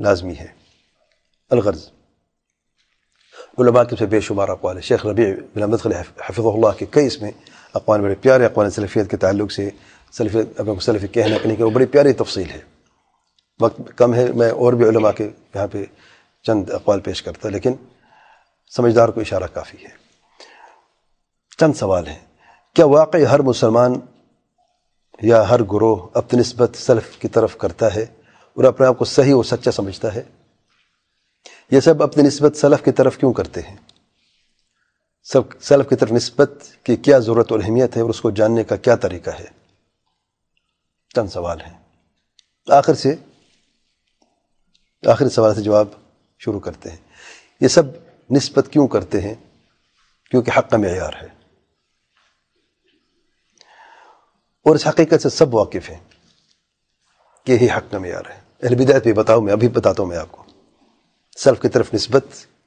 لازمی ہے۔ الغرض علماء کے سے بے شمار اقوال ہے۔ شیخ ربیع بن احمد خلیل حفظہ اللہ کے کئی اس میں اقوال بڑے پیارے اقوال سلفیت کے تعلق سے، سلفیت اب سلفی کہنے کے وہ بڑی پیاری تفصیل ہے۔ وقت کم ہے، میں اور بھی علماء کے یہاں پہ چند اقوال پیش کرتا، لیکن سمجھدار کو اشارہ کافی ہے۔ چند سوال ہیں۔ کیا واقعی ہر مسلمان یا ہر گروہ اپنی نسبت سلف کی طرف کرتا ہے اور اپنے آپ کو صحیح اور سچا سمجھتا ہے؟ یہ سب اپنی نسبت سلف کی طرف کیوں کرتے ہیں؟ سلف کی طرف نسبت کی کیا ضرورت اور اہمیت ہے اور اس کو جاننے کا کیا طریقہ ہے؟ چند سوال ہیں۔ آخری سوال سے جواب شروع کرتے ہیں۔ یہ سب نسبت کیوں کرتے ہیں؟ کیونکہ حق کا معیار ہے، اور اس حقیقت سے سب واقف ہیں کہ یہی حق کا معیار ہے۔ اہل بدعت بھی بتاؤ، میں ابھی بتاتا ہوں میں آپ کو۔ سلف کی طرف نسبت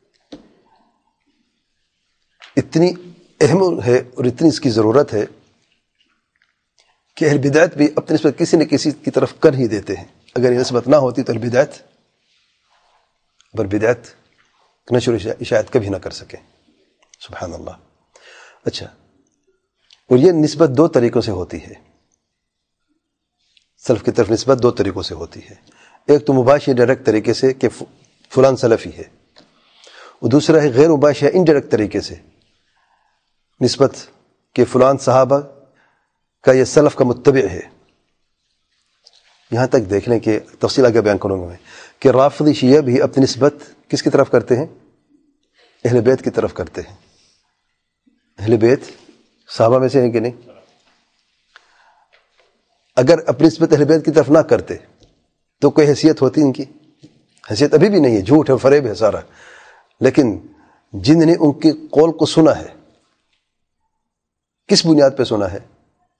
اتنی اہم ہے اور اتنی اس کی ضرورت ہے کہ اہل بدعت بھی اپنی نسبت کسی نہ کسی کی طرف کر ہی دیتے ہیں۔ اگر یہ نسبت نہ ہوتی تو اہل بدعت نشر و اشاعت کبھی نہ کر سکیں۔ سبحان اللہ۔ اچھا، اور یہ نسبت دو طریقوں سے ہوتی ہے۔ سلف کی طرف نسبت دو طریقوں سے ہوتی ہے۔ ایک تو مباشر ڈائریکٹ طریقے سے کہ فلان سلفی ہے، اور دوسرا ہے غیر مباشر انڈائریکٹ طریقے سے نسبت کہ فلان صحابہ کا یہ سلف کا متبع ہے۔ یہاں تک دیکھ لیں کہ تفصیل آگے بیان کروں گا میں کہ رافضی شیعہ بھی اپنی نسبت کس کی طرف کرتے ہیں؟ اہل بیت کی طرف کرتے ہیں۔ اہل بیت صحابہ میں سے ہیں کہ نہیں؟ اگر اپنی نسبت اہل بیت کی طرف نہ کرتے تو کوئی حیثیت ہوتی ان کی؟ حیثیت ابھی بھی نہیں ہے، جھوٹ ہے، فریب ہے سارا۔ لیکن جن نے ان کے قول کو سنا ہے، کس بنیاد پہ سنا ہے؟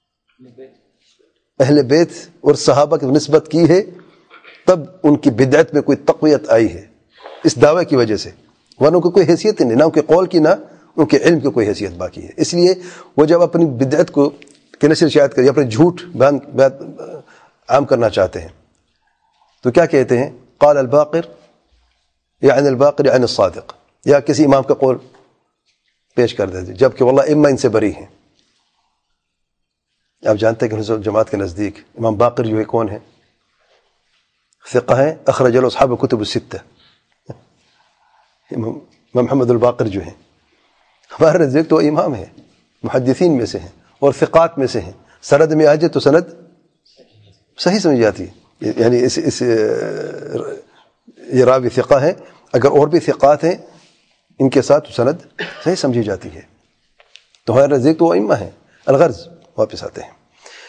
اہل بیت اور صحابہ کی نسبت کی ہے، تب ان کی بدعت میں کوئی تقویت آئی ہے اس دعوے کی وجہ سے، ورنہ ان کو کوئی حیثیت نہیں، نہ ان کے قول کی نہ ان کے علم کی کوئی حیثیت باقی ہے۔ اس لیے وہ جب اپنی بدعت کو نشر اشاعت کر یا اپنے جھوٹ بات عام کرنا چاہتے ہیں تو کیا کہتے ہیں؟ قال الباقر یعنی الباقر یعنی الصادق، یا کسی امام کا قول پیش کر دیتے جبکہ واللہ اما ان سے بری ہیں۔ آپ جانتے ہیں کہ جماعت کے نزدیک امام باقر جو ہے کون ہے؟ ثقہ ہیں، اخرج له اصحاب الکتب الستہ۔ امام محمد الباقر جو ہیں ہمارے نزدیک تو امام ہیں، محدثین میں سے ہیں اور ثقات میں سے ہیں۔ سند میں آ جائے تو سند صحیح سمجھ جاتی ہے، یعنی یہ راوی ثقہ ہیں، اگر اور بھی ثقات ہیں ان کے ساتھ سند صحیح سمجھی جاتی ہے، تو ہمارے نزدیک تو وہ ائمہ ہیں۔ الغرض واپس آتے ہیں۔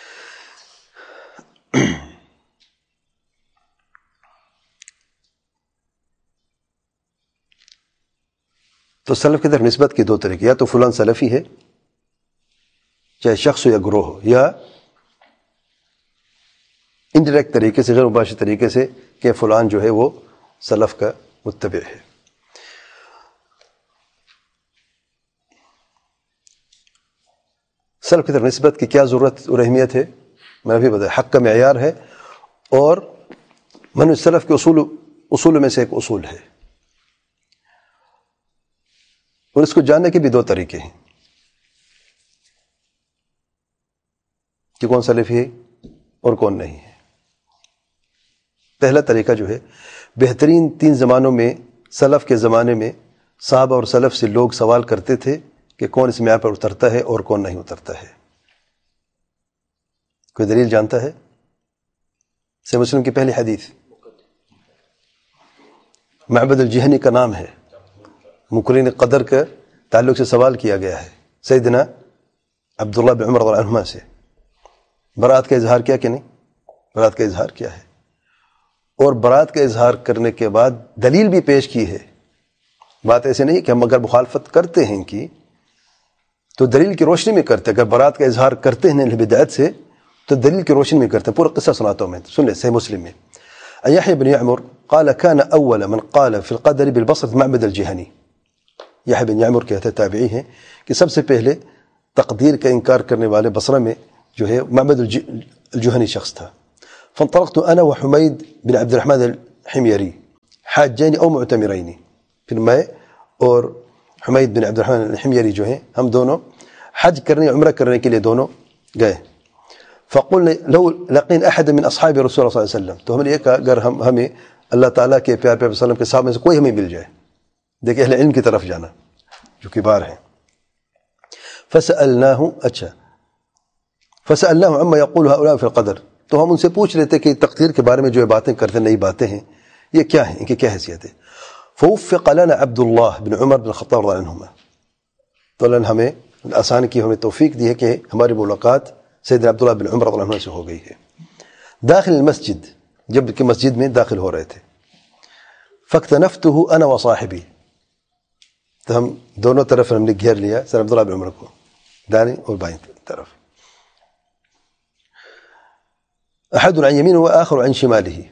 تو سلف کی طرف نسبت کی دو طریقے، یا تو فلان سلفی ہے چاہے شخص ہو یا گروہ ہو، یا انڈائریکٹ طریقے سے، غیر مباشر طریقے سے کہ فلان جو ہے وہ سلف کا متبع ہے۔ سلف کی طرف نسبت کی کیا ضرورت اور اہمیت ہے؟ میں نے بھی بتایا، حق کا معیار ہے، اور منہج سلف کے اصول میں سے ایک اصول ہے، اور اس کو جاننے کے بھی دو طریقے ہیں کہ کون سلفی ہے اور کون نہیں ہے۔ پہلا طریقہ جو ہے، بہترین 3 زمانوں میں، سلف کے زمانے میں صحابہ اور سلف سے لوگ سوال کرتے تھے کہ کون اس معیار پر اترتا ہے اور کون نہیں اترتا ہے۔ کوئی دلیل جانتا ہے؟ صحیح مسلم کی پہلی حدیث، معبد الجہنی کا نام ہے، مقررین قدر کا تعلق سے سوال کیا گیا ہے سیدنا عبداللہ بن عمر رضی اللہ عنہما سے۔ برات کا اظہار کیا کہ نہیں؟ برات کا اظہار کیا ہے، اور برات کا اظہار کرنے کے بعد دلیل بھی پیش کی ہے۔ بات ایسے نہیں کہ ہم اگر مخالفت کرتے ہیں ان کی تو دلیل کی روشنی میں کرتے، اگر برات کا اظہار کرتے ہیں بدعت سے تو دلیل کی روشنی میں کرتے ہیں۔ پورا قصہ سناتا ہوں میں، سن لیں، صحیح مسلم میں یحییٰ بن یعمر قال كان اول من قال في القدر بالبصرة معبد الجہنی۔ یحییٰ بن یعمر کہتے ہیں، تابعی ہیں، کہ سب سے پہلے تقدیر کا انکار کرنے والے بصرہ میں جو ہے معبد الجہنی شخص تھا۔ فانطلقت انا وحمید بن عبد الرحمن الحميري حاجین او معتمرین. پھر میں اور حمید بن عبد الرحمن الحمیری جو ہیں ہم دونوں حج کرنے عمرہ کرنے کے لیے دونوں گئے. فقلنا لو لقین احد من اصحاب رسول اللہ صلی اللہ علیہ وسلم, تو ہم نے یہ کہا اگر ہمیں اللہ تعالیٰ کے پیار پیغمبر صلی اللہ علیہ وسلم کے صحابہ میں سے کوئی ہمیں مل جائے. دیکھیں اہل علم کی طرف جانا جو کبار ہیں. فسألناه عما يقول هؤلاء في القدر, تو ہم ان سے پوچھ رہے تھے کہ تقدیر کے بارے میں جو باتیں کرتے نئی باتیں ہیں یہ کیا ہیں, ان کی کیا حیثیت ہے. فوفق لنا عبد الله بن عمر بن الخطاب رضی اللہ عنہما, تو اللہ نے ہمیں آسان کی, ہمیں توفیق دی ہے کہ ہماری ملاقات سیدنا عبداللہ بن عمر رضی اللہ عنہ سے ہو گئی ہے. داخل المسجد, جب کہ مسجد میں داخل ہو رہے تھے. فاکتنفته انا وصاحبی, تو ہم دونوں طرف ہم نے گھیر لیا سر عبداللہ بن عمر کو, دائیں اور بائیں طرف. احد عن يمينه واخر عن شماله,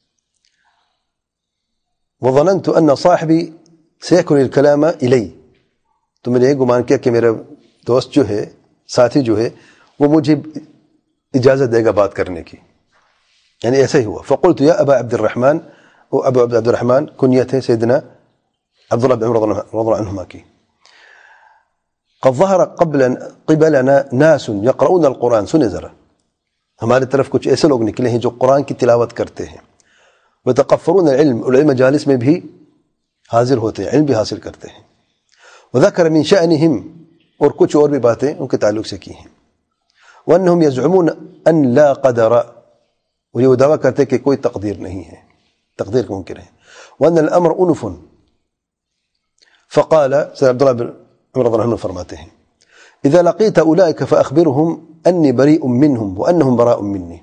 وظننت ان صاحبي سيكون الكلام الي, تو میں نے یہ گمان کیا کہ میرا دوست جو ہے, ساتھی جو ہے, وہ مجھے اجازت دے گا بات کرنے کی, یعنی ایسا ہی ہوا. فقلت یا ابا عبد الرحمن, وہ ابو عبد الرحمن کنیت ہے سیدنا عبداللہ بن عمر رضی اللہ عنہما کی. قد ظهر قبلنا ناس يقرؤون القرآن, سنیں ذرا, ہمارے طرف کچھ ایسے لوگ نکلے ہیں جو قرآن کی تلاوت کرتے ہیں. وتقفرون العلم, العلم مجالس میں بھی حاضر ہوتے ہیں, علم بھی حاصل کرتے ہیں. وذكر من شأنهم, اور کچھ اور بھی باتیں ان کے تعلق سے کی ہیں. وانهم يزعمون ان لا قدر, اور یہ دعویٰ کرتے کہ کوئی تقدیر نہیں ہے, تقدیر ممکن ہے. وان الامر انف, فقال سيدنا عبداللہ بن عمر رضی اللہ عنہ فرماتے ہیں اذا لقيت اولئك فاخبرهم انی بریء منهم وانهم براء منی,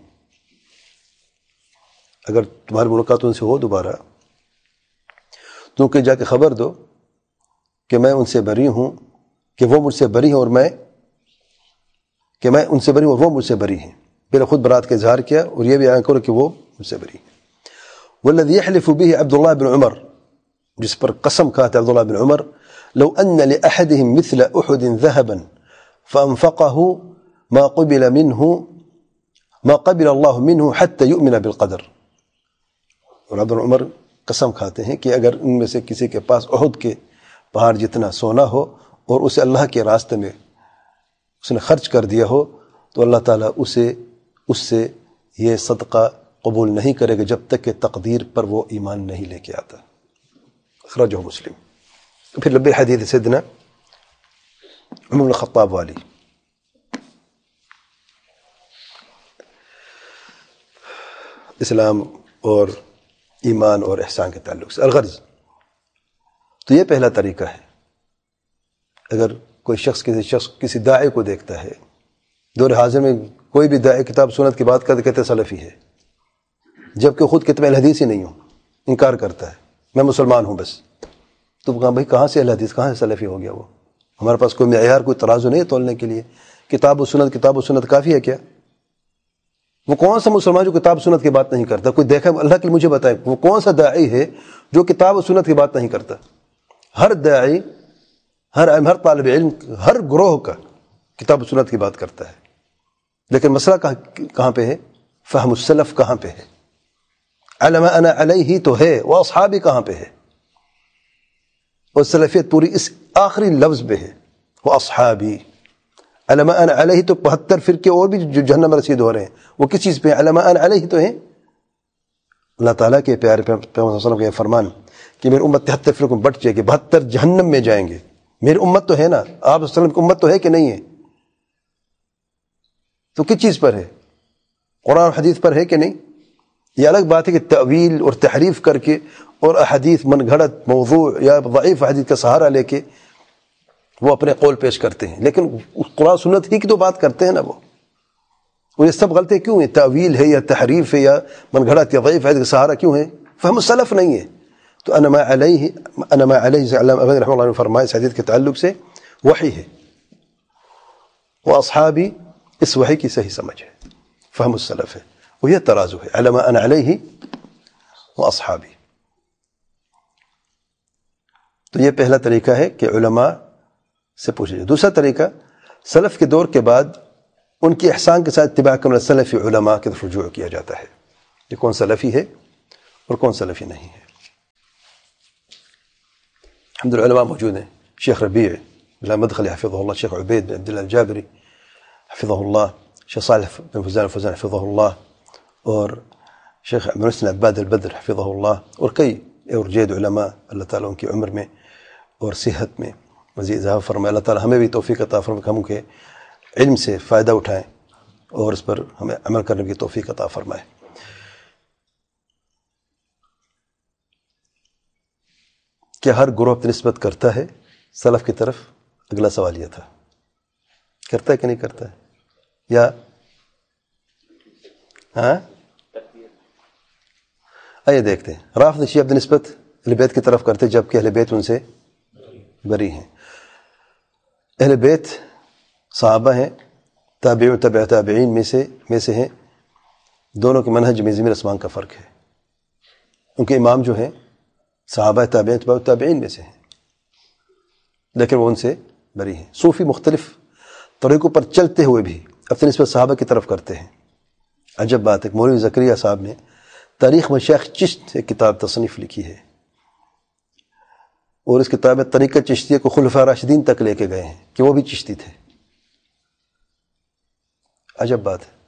اگر تمہاری ملاقات ان سے ہو دوبارہ تو کہ جا کے خبر دو کہ میں ان سے بری ہوں, کہ وہ مجھ سے بری ہیں, اور میں ان سے بری ہوں اور وہ مجھ سے بری ہیں. پھر خود برات کا اظہار کیا, اور یہ بھی بیان کرو کہ وہ مجھ سے بری ہیں. والذی یحلف به عبداللہ بن عمر, جس پر قسم کھاتا عبداللہ بن عمر, لو ان لأحدهم مثل احد ذهبا فانفقه ما قبل الله منه حتى يؤمن بالقدر. اور عبداللہ عمر قسم کھاتے ہیں کہ اگر ان میں سے کسی کے پاس احد کے پہاڑ جتنا سونا ہو اور اسے اللہ کے راستے میں اس نے خرچ کر دیا ہو, تو اللہ تعالیٰ اس سے یہ صدقہ قبول نہیں کرے گا جب تک کہ تقدیر پر وہ ایمان نہیں لے کے آتا. اخرجہ مسلم. پھر لبی حدیث سیدنا عمر بن الخطاب والی. اسلام اور ایمان اور احسان کے تعلق سے الغرض, تو یہ پہلا طریقہ ہے. اگر کوئی شخص کسی داعی کو دیکھتا ہے, دور حاضر میں کوئی بھی داعی کتاب سنت کی بات کرتے کہتے سلفی ہے, جبکہ خود کتب اہل حدیث ہی نہیں ہوں, انکار کرتا ہے میں مسلمان ہوں بس, تو کہا بھائی کہاں سے اہل حدیث, کہاں سے سلفی ہو گیا وہ؟ ہمارے پاس کوئی معیار, کوئی ترازو نہیں ہے تولنے کے لیے. کتاب و سنت کافی ہے کیا؟ وہ کون سا مسلمان جو کتاب و سنت کی بات نہیں کرتا؟ کوئی دیکھا اللہ کے لیے مجھے بتائے, وہ کون سا داعی ہے جو کتاب و سنت کی بات نہیں کرتا؟ ہر داعی, ہر طالب علم, ہر گروہ کا کتاب و سنت کی بات کرتا ہے. لیکن مسئلہ کہاں پہ ہے؟ فہم السلف کہاں پہ ہے؟ علما انا علیہ تو ہے, وہ اصحابی کہاں پہ ہے؟ اور سلفیت پوری اس آخری لفظ پہ ہے, وہ اصحابی. علما انا علیہ تو 75 فرقے اور بھی جو جہنم رسید ہو رہے ہیں, وہ کس چیز پہ؟ علما انا علیہ تو ہیں. اللہ تعالیٰ کے پیارے پیغمبر صلی اللہ علیہ وسلم کا یہ فرمان کہ میری امت 73 فرقوں میں بٹ جائے گی, 72 جہنم میں جائیں گے. میری امت تو ہے نا, آپ صلی اللہ علیہ وسلم کی امت تو ہے کہ نہیں ہے؟ تو کس چیز پر ہے؟ قرآن اور حدیث پر ہے کہ نہیں؟ یہ الگ بات ہے کہ تعویل اور تحریف کر کے اور احادیث من گھڑت موضوع یا ضعیف حدیث کا سہارا لے کے وہ اپنے قول پیش کرتے ہیں, لیکن قرآن سنت ہی کی تو بات کرتے ہیں نا. وہ یہ سب غلطی کیوں ہیں؟ تعویل ہے یا تحریف ہے یا من گھڑت یا ضعیف حدیث کا سہارا کیوں ہے؟ فہم السلف نہیں ہے. تو انما علیہ سے علامہ ابن رحمہ اللہ نے فرمایا اس حدیث کے تعلق سے وحی ہے, وہ اصحابی اس وحی کی صحیح سمجھ ہے, فہم السلف ہے, وہ یہ ترازو ہے, علما انا علیہ و اصحابی. تو یہ پہلا طریقہ ہے کہ علماء سے پوچھا جائے. دوسرا طریقہ, سلف کے دور کے بعد ان کی احسان کے ساتھ اتباع کرنے والے سلفی علماء کی طرف رجوع کیا جاتا ہے. یہ کون سلفی ہے اور کون سلفی نہیں ہے. الحمد لله علماء موجود ہیں. شیخ ربیع لا مدخلی حفظه الله, شیخ عبید بن عبداللہ الجابری حفظه الله, شیخ صالح بن فوزان حفظه الله, اور شیخ عبد المحسن عباد البدر حفظه الله, اور کئی اور جید علماء اللہ تعالیٰ ان کی عمر میں اور صحت میں مزید اضافہ فرمائے. اللہ تعالیٰ ہمیں بھی توفیق عطا فرمائے کہ ہم کے علم سے فائدہ اٹھائیں اور اس پر ہمیں عمل کرنے کی توفیق عطا فرمائے. کیا ہر گروہ اپنی نسبت کرتا ہے سلف کی طرف؟ اگلا سوال یہ تھا, کرتا ہے کہ نہیں کرتا ہے, یا ہاں آئیے دیکھتے ہیں. رافضی شیعہ اپنی نسبت اہل بیت کی طرف کرتے جبکہ اہل بیت ان سے بری ہیں. اہل بیت صحابہ ہیں, تابعین تبع تابعین میں سے ہیں, دونوں کے منہج میں زمین آسمان کا فرق ہے. ان کے امام جو ہیں صحابہ تابعین تبع تابعین میں سے ہیں, لیکن وہ ان سے بری ہیں. صوفی مختلف طریقوں پر چلتے ہوئے بھی اپنی نسبت صحابہ کی طرف کرتے ہیں. عجب بات ہے, مولوی زکریا صاحب نے تاریخ مشائخ چشت ایک کتاب تصنیف لکھی ہے, اور اس کتاب میں طریقہ چشتیہ کو خلفاء راشدین تک لے کے گئے ہیں کہ وہ بھی چشتی تھے. عجب بات ہے,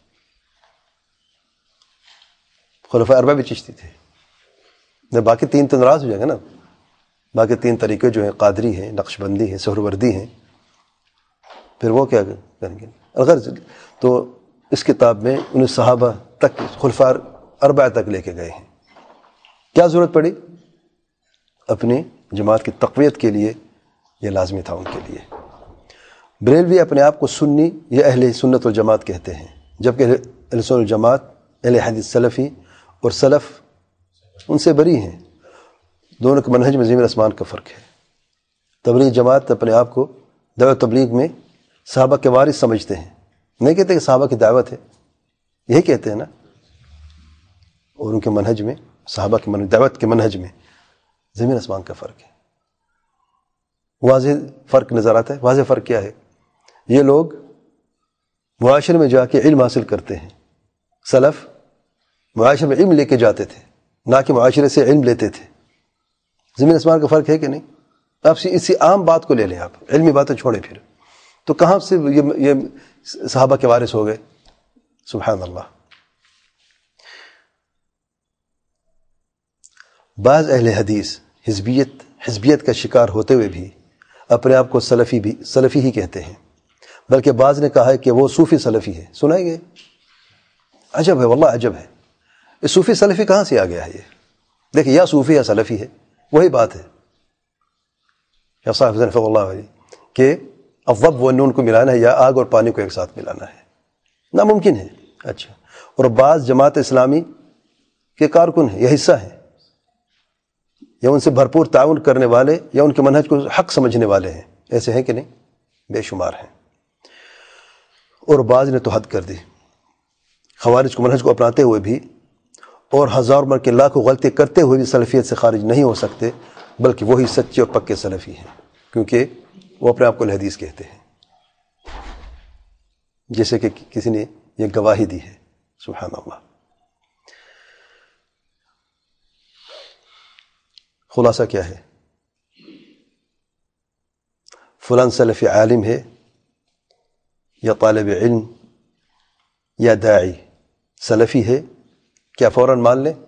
خلفاء اربعہ بھی چشتی تھے. باقی تین تو ناراض ہو جائیں گے نا, باقی تین طریقے جو ہیں قادری ہیں, نقش بندی ہیں, سہروردی ہیں, پھر وہ کیا کریں گے. اگر تو اس کتاب میں انہیں صحابہ تک خلفاء اربعہ تک لے کے گئے ہیں. کیا ضرورت پڑی؟ اپنی جماعت کی تقویت کے لیے یہ لازمی تھا ان کے لیے. بریلوی اپنے آپ کو سنی یا اہل سنت والجماعت کہتے ہیں, جبکہ اہل سنت والجماعت اہل حدیث سلفی اور سلف ان سے بری ہیں. دونوں کے منہج میں زمین آسمان کا فرق ہے. تبلیغ جماعت اپنے آپ کو دعوت تبلیغ میں صحابہ کے وارث سمجھتے ہیں, نہیں کہتے کہ صحابہ کی دعوت ہے, یہی کہتے ہیں نا. اور ان کے منہج میں صحابہ کے منہج, دعوت کے منہج میں زمین آسمان کا فرق ہے. واضح فرق نظر آتا ہے. واضح فرق کیا ہے؟ یہ لوگ معاشرے میں جا کے علم حاصل کرتے ہیں. سلف معاشرے میں علم لے کے جاتے تھے, نہ کہ معاشرے سے علم لیتے تھے. زمین آسمان کا فرق ہے کہ نہیں؟ آپ اسی عام بات کو لے لیں, آپ علمی باتیں چھوڑیں پھر, تو کہاں سے یہ صحابہ کے وارث ہو گئے؟ سبحان اللہ. بعض اہل حدیث حزبیت کا شکار ہوتے ہوئے بھی اپنے آپ کو سلفی ہی کہتے ہیں, بلکہ بعض نے کہا ہے کہ وہ صوفی سلفی ہے. سنائیں گے؟ عجب ہے, واللہ عجب ہے. یہ صوفی سلفی کہاں سے آ گیا ہے؟ یہ دیکھیں, یا صوفی یا سلفی ہے, وہی بات ہے. یا صاحب فضل اللہ علیہ کہ الضب والنون کو ملانا ہے یا آگ اور پانی کو ایک ساتھ ملانا ہے, ناممکن ہے. اچھا, اور بعض جماعت اسلامی کے کارکن ہیں یا حصہ ہیں, یا ان سے بھرپور تعاون کرنے والے یا ان کے منہج کو حق سمجھنے والے ہیں. ایسے ہیں کہ نہیں؟ بے شمار ہیں. اور بعض نے تو حد کر دی, خوارج کو منہج کو اپناتے ہوئے بھی اور ہزار مر کے لاکھوں غلطی کرتے ہوئے بھی سلفیت سے خارج نہیں ہو سکتے, بلکہ وہی سچے اور پکے سلفی ہیں, کیونکہ وہ اپنے آپ کو الحدیث کہتے ہیں, جیسے کہ کسی نے یہ گواہی دی ہے. سبحان اللہ. خلاصہ کیا ہے؟ فلان سلفی عالم ہے یا طالب علم یا داعی سلفی ہے, کیا فوراً مان لیں؟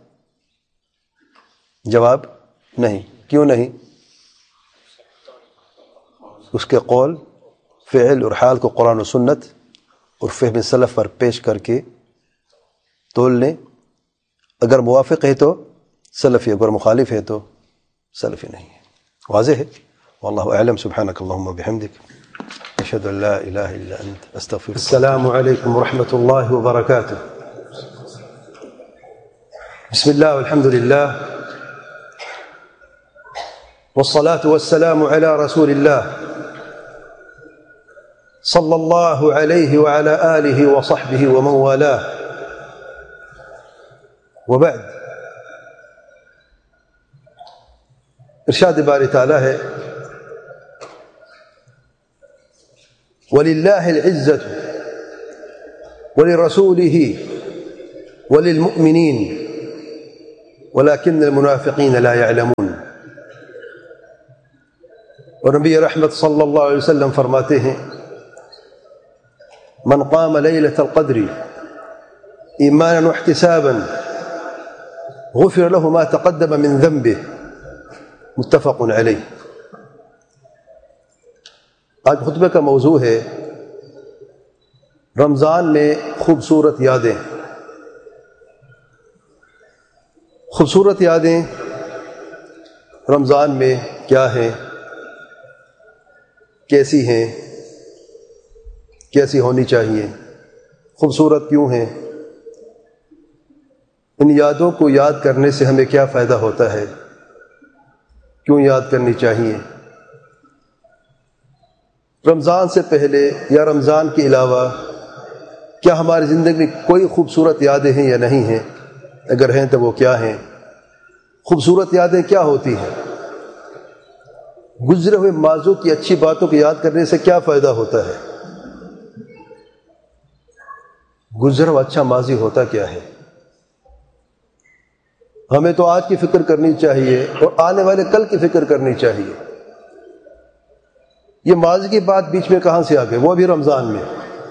جواب نہیں. کیوں نہیں؟ اس کے قول, فعل اور حال کو قرآن و سنت اور فہم سلف پر پیش کر کے تول لیں. اگر موافق ہے تو سلفی, اگر مخالف ہے تو سلفی نہیں ہے. واضح ہے. واللہ اعلم. سبحانک اللہم وبحمدک, اشہد ان لا الہ الا انت, استغفرک. السلام علیکم ورحمۃ اللہ وبرکاتہ. بسم اللہ والحمد للہ والصلاة والسلام على رسول الله صلى الله عليه وعلى آله وصحبه ومن والاه, وبعد. ارشاد باری تعالی ہے, وَلِلَّهِ الْعِزَّةُ وَلِرَسُولِهِ وَلِلْمُؤْمِنِينَ وَلَكِنَّ الْمُنَافِقِينَ لَا يَعْلَمُونَ. اور نبی رحمت صلی اللہ علیہ وسلم فرماتے ہیں من قام لیلۃ القدر ایمانا واحتسابا غفر له ما تقدم من ذنبه متفق علیہ۔ آج خطبے کا موضوع ہے رمضان میں خوبصورت یادیں۔ خوبصورت یادیں رمضان میں کیا ہیں، کیسی ہیں، کیسی ہونی چاہیے، خوبصورت کیوں ہیں، ان یادوں کو یاد کرنے سے ہمیں کیا فائدہ ہوتا ہے، کیوں یاد کرنی چاہیے۔ رمضان سے پہلے یا رمضان کے علاوہ کیا ہماری زندگی میں کوئی خوبصورت یادیں ہیں یا نہیں ہیں؟ اگر ہیں تو وہ کیا ہیں؟ خوبصورت یادیں کیا ہوتی ہیں؟ گزرے ہوئے ماضی کی اچھی باتوں کو یاد کرنے سے کیا فائدہ ہوتا ہے؟ گزرا ہوا اچھا ماضی ہوتا کیا ہے؟ ہمیں تو آج کی فکر کرنی چاہیے اور آنے والے کل کی فکر کرنی چاہیے۔ یہ ماضی کی بات بیچ میں کہاں سے آ گئی، وہ بھی رمضان میں۔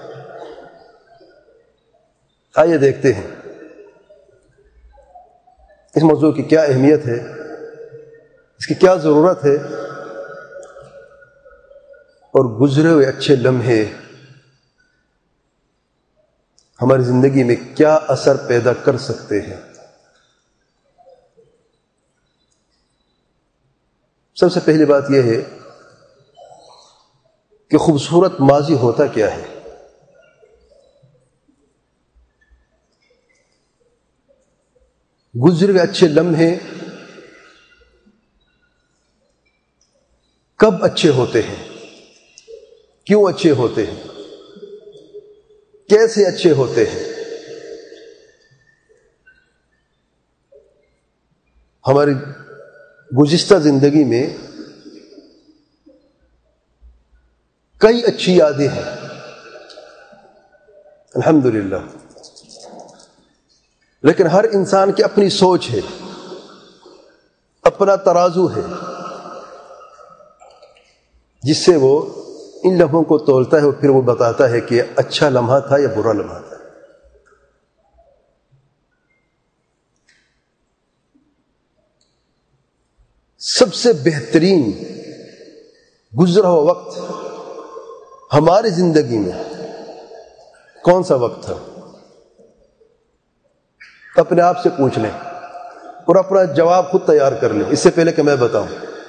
آئیے دیکھتے ہیں اس موضوع کی کیا اہمیت ہے، اس کی کیا ضرورت ہے، اور گزرے ہوئے اچھے لمحے ہماری زندگی میں کیا اثر پیدا کر سکتے ہیں۔ سب سے پہلی بات یہ ہے کہ خوبصورت ماضی ہوتا کیا ہے۔ گزرے ہوئے اچھے لمحے کب اچھے ہوتے ہیں، کیوں اچھے ہوتے ہیں، کیسے اچھے ہوتے ہیں؟ ہماری گزشتہ زندگی میں کئی اچھی یادیں ہیں الحمدللہ، لیکن ہر انسان کی اپنی سوچ ہے، اپنا ترازو ہے جس سے وہ ان لمحوں کو تولتا ہے اور پھر وہ بتاتا ہے کہ اچھا لمحہ تھا یا برا لمحہ تھا۔ سب سے بہترین گزرا ہوا وقت ہماری زندگی میں کون سا وقت تھا؟ اپنے آپ سے پوچھ لیں اور اپنا جواب خود تیار کر لیں، اس سے پہلے کہ میں بتاؤں۔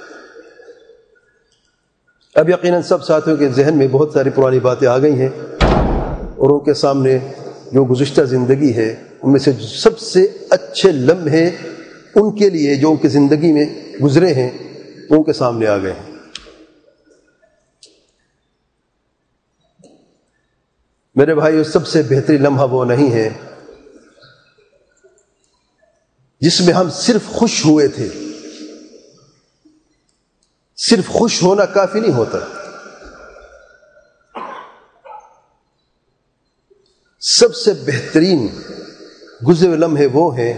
اب یقیناً سب ساتھیوں کے ذہن میں بہت ساری پرانی باتیں آ گئی ہیں اور ان کے سامنے جو گزشتہ زندگی ہے ان میں سے سب سے اچھے لمحے ان کے لیے جو ان کی زندگی میں گزرے ہیں ان کے سامنے آ گئے ہیں۔ میرے بھائیو، سب سے بہترین لمحہ وہ نہیں ہے جس میں ہم صرف خوش ہوئے تھے۔ صرف خوش ہونا کافی نہیں ہوتا، سب سے بہترین گزرے ہوئے لمحے وہ ہیں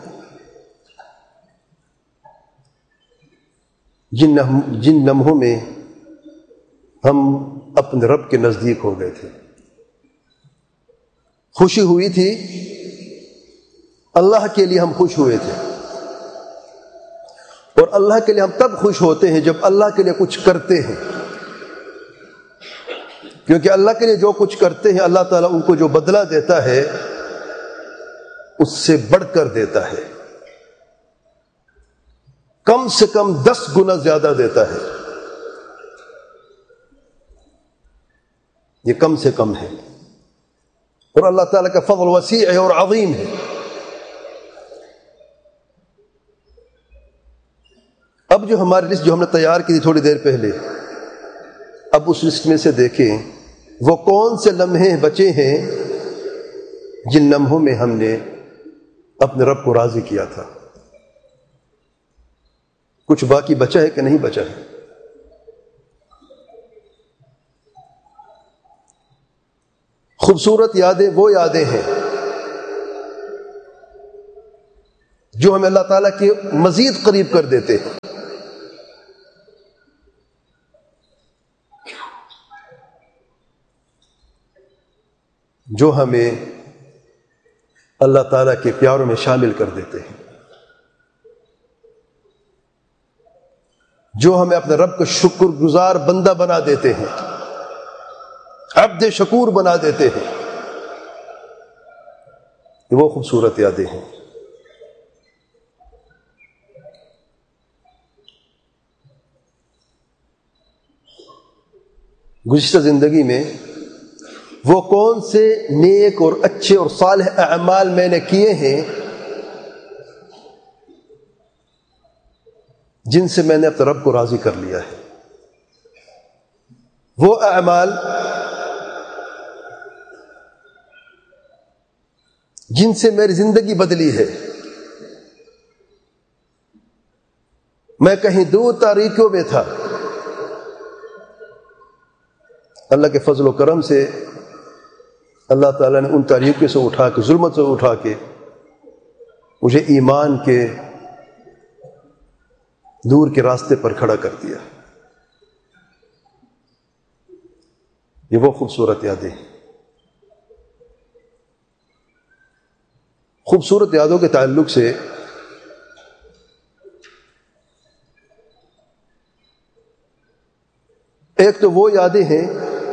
جن لمحوں میں ہم اپنے رب کے نزدیک ہو گئے تھے۔ خوشی ہوئی تھی، اللہ کے لیے ہم خوش ہوئے تھے، اور اللہ کے لیے ہم تب خوش ہوتے ہیں جب اللہ کے لیے کچھ کرتے ہیں، کیونکہ اللہ کے لیے جو کچھ کرتے ہیں اللہ تعالیٰ ان کو جو بدلہ دیتا ہے اس سے بڑھ کر دیتا ہے، کم سے کم 10 گنا زیادہ دیتا ہے۔ یہ کم سے کم ہے، اور اللہ تعالیٰ کا فضل وسیع ہے اور عظیم ہے۔ اب جو ہماری لسٹ جو ہم نے تیار کی تھی تھوڑی دیر پہلے، اب اس لسٹ میں سے دیکھیں وہ کون سے لمحے بچے ہیں جن لمحوں میں ہم نے اپنے رب کو راضی کیا تھا۔ کچھ باقی بچا ہے کہ نہیں بچا ہے؟ خوبصورت یادیں وہ یادیں ہیں جو ہمیں اللہ تعالیٰ کے مزید قریب کر دیتے ہیں۔ جو ہمیں اللہ تعالیٰ کے پیاروں میں شامل کر دیتے ہیں، جو ہمیں اپنے رب کا شکر گزار بندہ بنا دیتے ہیں، عبد شکور بنا دیتے ہیں، یہ وہ خوبصورت یادیں ہیں۔ گزشتہ زندگی میں وہ کون سے نیک اور اچھے اور صالح اعمال میں نے کیے ہیں جن سے میں نے اپنے رب کو راضی کر لیا ہے، وہ اعمال جن سے میری زندگی بدلی ہے۔ میں کہیں دور تاریکیوں میں تھا، اللہ کے فضل و کرم سے اللہ تعالیٰ نے ان تاریکیوں سے اٹھا کے، ظلمت سے اٹھا کے مجھے ایمان کے نور کے راستے پر کھڑا کر دیا۔ یہ وہ خوبصورت یادیں ہیں۔ خوبصورت یادوں کے تعلق سے ایک تو وہ یادیں ہیں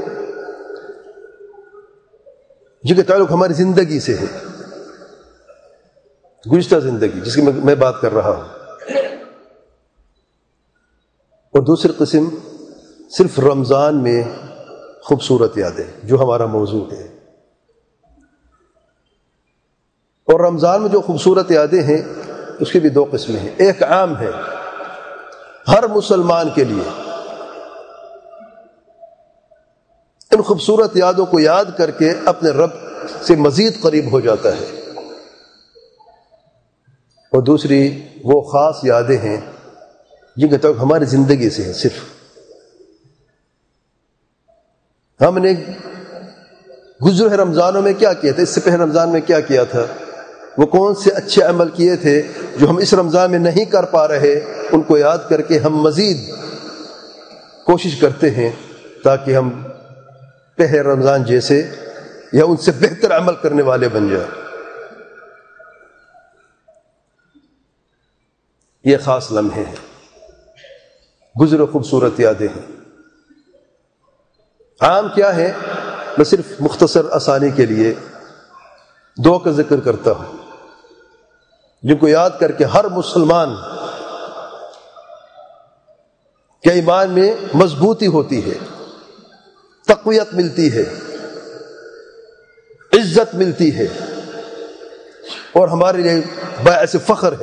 جن کا تعلق ہماری زندگی سے ہے، گزشتہ زندگی جس کی میں بات کر رہا ہوں، اور دوسری قسم صرف رمضان میں خوبصورت یادیں جو ہمارا موضوع ہے۔ اور رمضان میں جو خوبصورت یادیں ہیں اس کی بھی دو قسمیں ہیں، ایک عام ہے ہر مسلمان کے لیے، ان خوبصورت یادوں کو یاد کر کے اپنے رب سے مزید قریب ہو جاتا ہے، اور دوسری وہ خاص یادیں ہیں جن کا تعلق ہماری زندگی سے ہے۔ صرف ہم نے گزرے رمضانوں میں کیا کیا تھا، اس سے پہلے رمضان میں کیا کیا تھا، وہ کون سے اچھے عمل کیے تھے جو ہم اس رمضان میں نہیں کر پا رہے، ان کو یاد کر کے ہم مزید کوشش کرتے ہیں تاکہ ہم پہلے رمضان جیسے یا ان سے بہتر عمل کرنے والے بن جائیں۔ یہ خاص لمحے ہیں، گزرے خوبصورت یادیں ہیں۔ عام کیا ہے، میں صرف مختصر آسانی کے لیے دو کا ذکر کرتا ہوں جن کو یاد کر کے ہر مسلمان کے ایمان میں مضبوطی ہوتی ہے، تقویت ملتی ہے، عزت ملتی ہے، اور ہمارے لیے باعث فخر ہے۔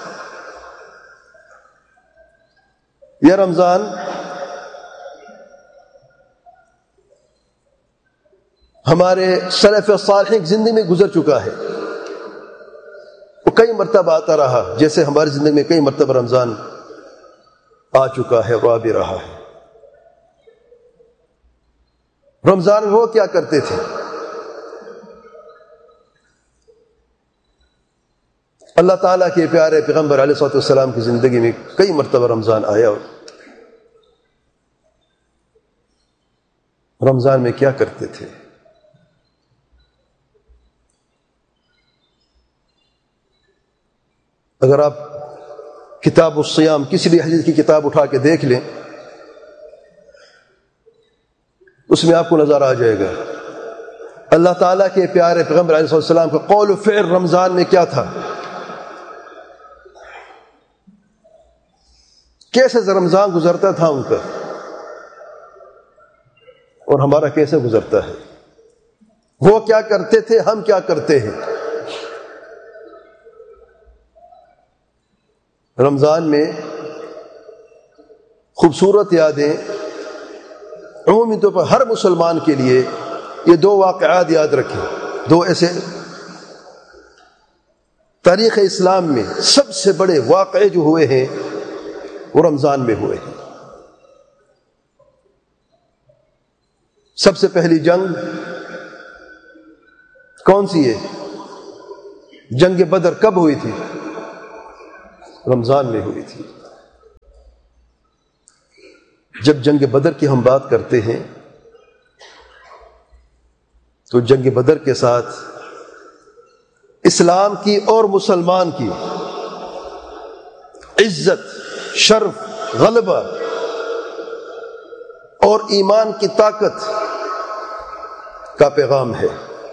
یہ رمضان ہمارے سلف صالحین کی زندگی میں گزر چکا ہے، وہ کئی مرتبہ آتا رہا، جیسے ہماری زندگی میں کئی مرتبہ رمضان آ چکا ہے اور آ بھی رہا ہے۔ رمضان میں وہ کیا کرتے تھے؟ اللہ تعالیٰ کے پیارے پیغمبر علیہ الصلوۃ والسلام کی زندگی میں کئی مرتبہ رمضان آیا، اور رمضان میں کیا کرتے تھے؟ اگر آپ کتاب الصیام کسی بھی حدیث کی کتاب اٹھا کے دیکھ لیں، اس میں آپ کو نظر آ جائے گا اللہ تعالیٰ کے پیارے پیغمبر علیہ السلام کا قول و فعل رمضان میں کیا تھا، کیسے رمضان گزرتا تھا ان کا، اور ہمارا کیسے گزرتا ہے۔ وہ کیا کرتے تھے، ہم کیا کرتے ہیں۔ رمضان میں خوبصورت یادیں عمومی طور پر ہر مسلمان کے لیے، یہ دو واقعات یاد رکھیں، دو ایسے تاریخ اسلام میں سب سے بڑے واقعے جو ہوئے ہیں وہ رمضان میں ہوئے ہیں۔ سب سے پہلی جنگ کون سی ہے؟ جنگ بدر کب ہوئی تھی؟ رمضان میں ہوئی تھی۔ جب جنگ بدر کی ہم بات کرتے ہیں تو جنگ بدر کے ساتھ اسلام کی اور مسلمان کی عزت، شرف، غلبہ اور ایمان کی طاقت کا پیغام ہے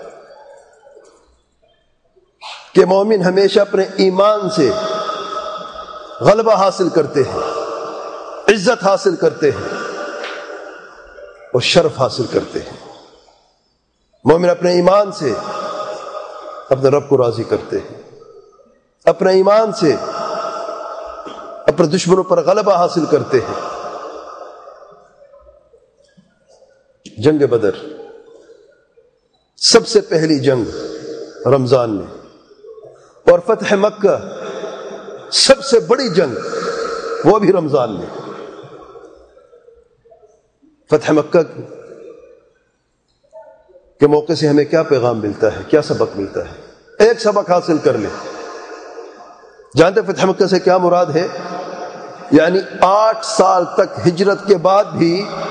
کہ مومن ہمیشہ اپنے ایمان سے غلبہ حاصل کرتے ہیں، عزت حاصل کرتے ہیں اور شرف حاصل کرتے ہیں۔ مومن اپنے ایمان سے اپنے رب کو راضی کرتے ہیں، اپنے ایمان سے اپنے دشمنوں پر غلبہ حاصل کرتے ہیں۔ جنگ بدر سب سے پہلی جنگ رمضان میں، اور فتح مکہ سب سے بڑی جنگ وہ بھی رمضان میں۔ فتح مکہ کے موقع سے ہمیں کیا پیغام ملتا ہے، کیا سبق ملتا ہے؟ ایک سبق حاصل کر لیں۔ جانتے فتح مکہ سے کیا مراد ہے؟ یعنی 8 سال تک ہجرت کے بعد بھی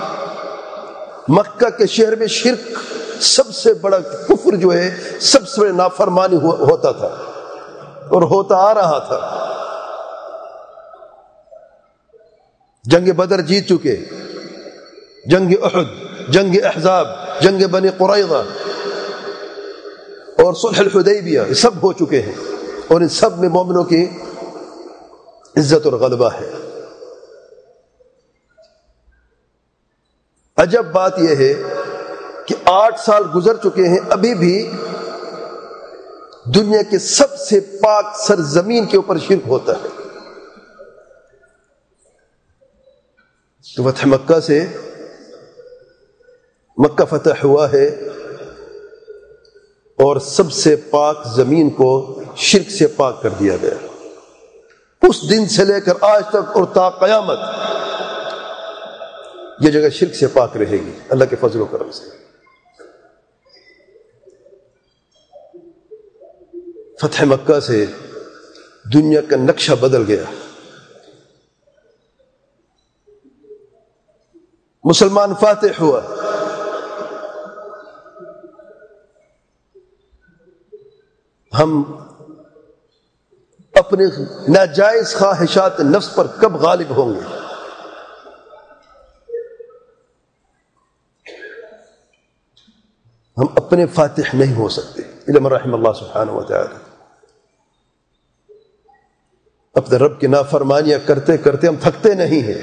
مکہ کے شہر میں شرک، سب سے بڑا کفر جو ہے، سب سے بڑی نافرمانی ہوتا تھا اور ہوتا آ رہا تھا۔ جنگ بدر جیت چکے، جنگ احد، جنگ احزاب، جنگ بنی قریظہ اور صلح الحدیبیہ، یہ سب ہو چکے ہیں، اور ان سب میں مومنوں کی عزت اور غلبہ ہے۔ عجب بات یہ ہے کہ 8 سال گزر چکے ہیں، ابھی بھی دنیا کے سب سے پاک سرزمین کے اوپر شرک ہوتا ہے۔ تو فتح مکہ سے، مکہ فتح ہوا ہے اور سب سے پاک زمین کو شرک سے پاک کر دیا گیا۔ اس دن سے لے کر آج تک اور تا قیامت یہ جگہ شرک سے پاک رہے گی، اللہ کے فضل و کرم سے۔ فتح مکہ سے دنیا کا نقشہ بدل گیا۔ مسلمان فاتح ہوا، ہم اپنے ناجائز خواہشات نفس پر کب غالب ہوں گے؟ ہم اپنے فاتح نہیں ہو سکتے الا من رحم اللہ سبحانہ و تعالی۔ اپنے رب کی نافرمانیاں کرتے کرتے ہم تھکتے نہیں ہیں۔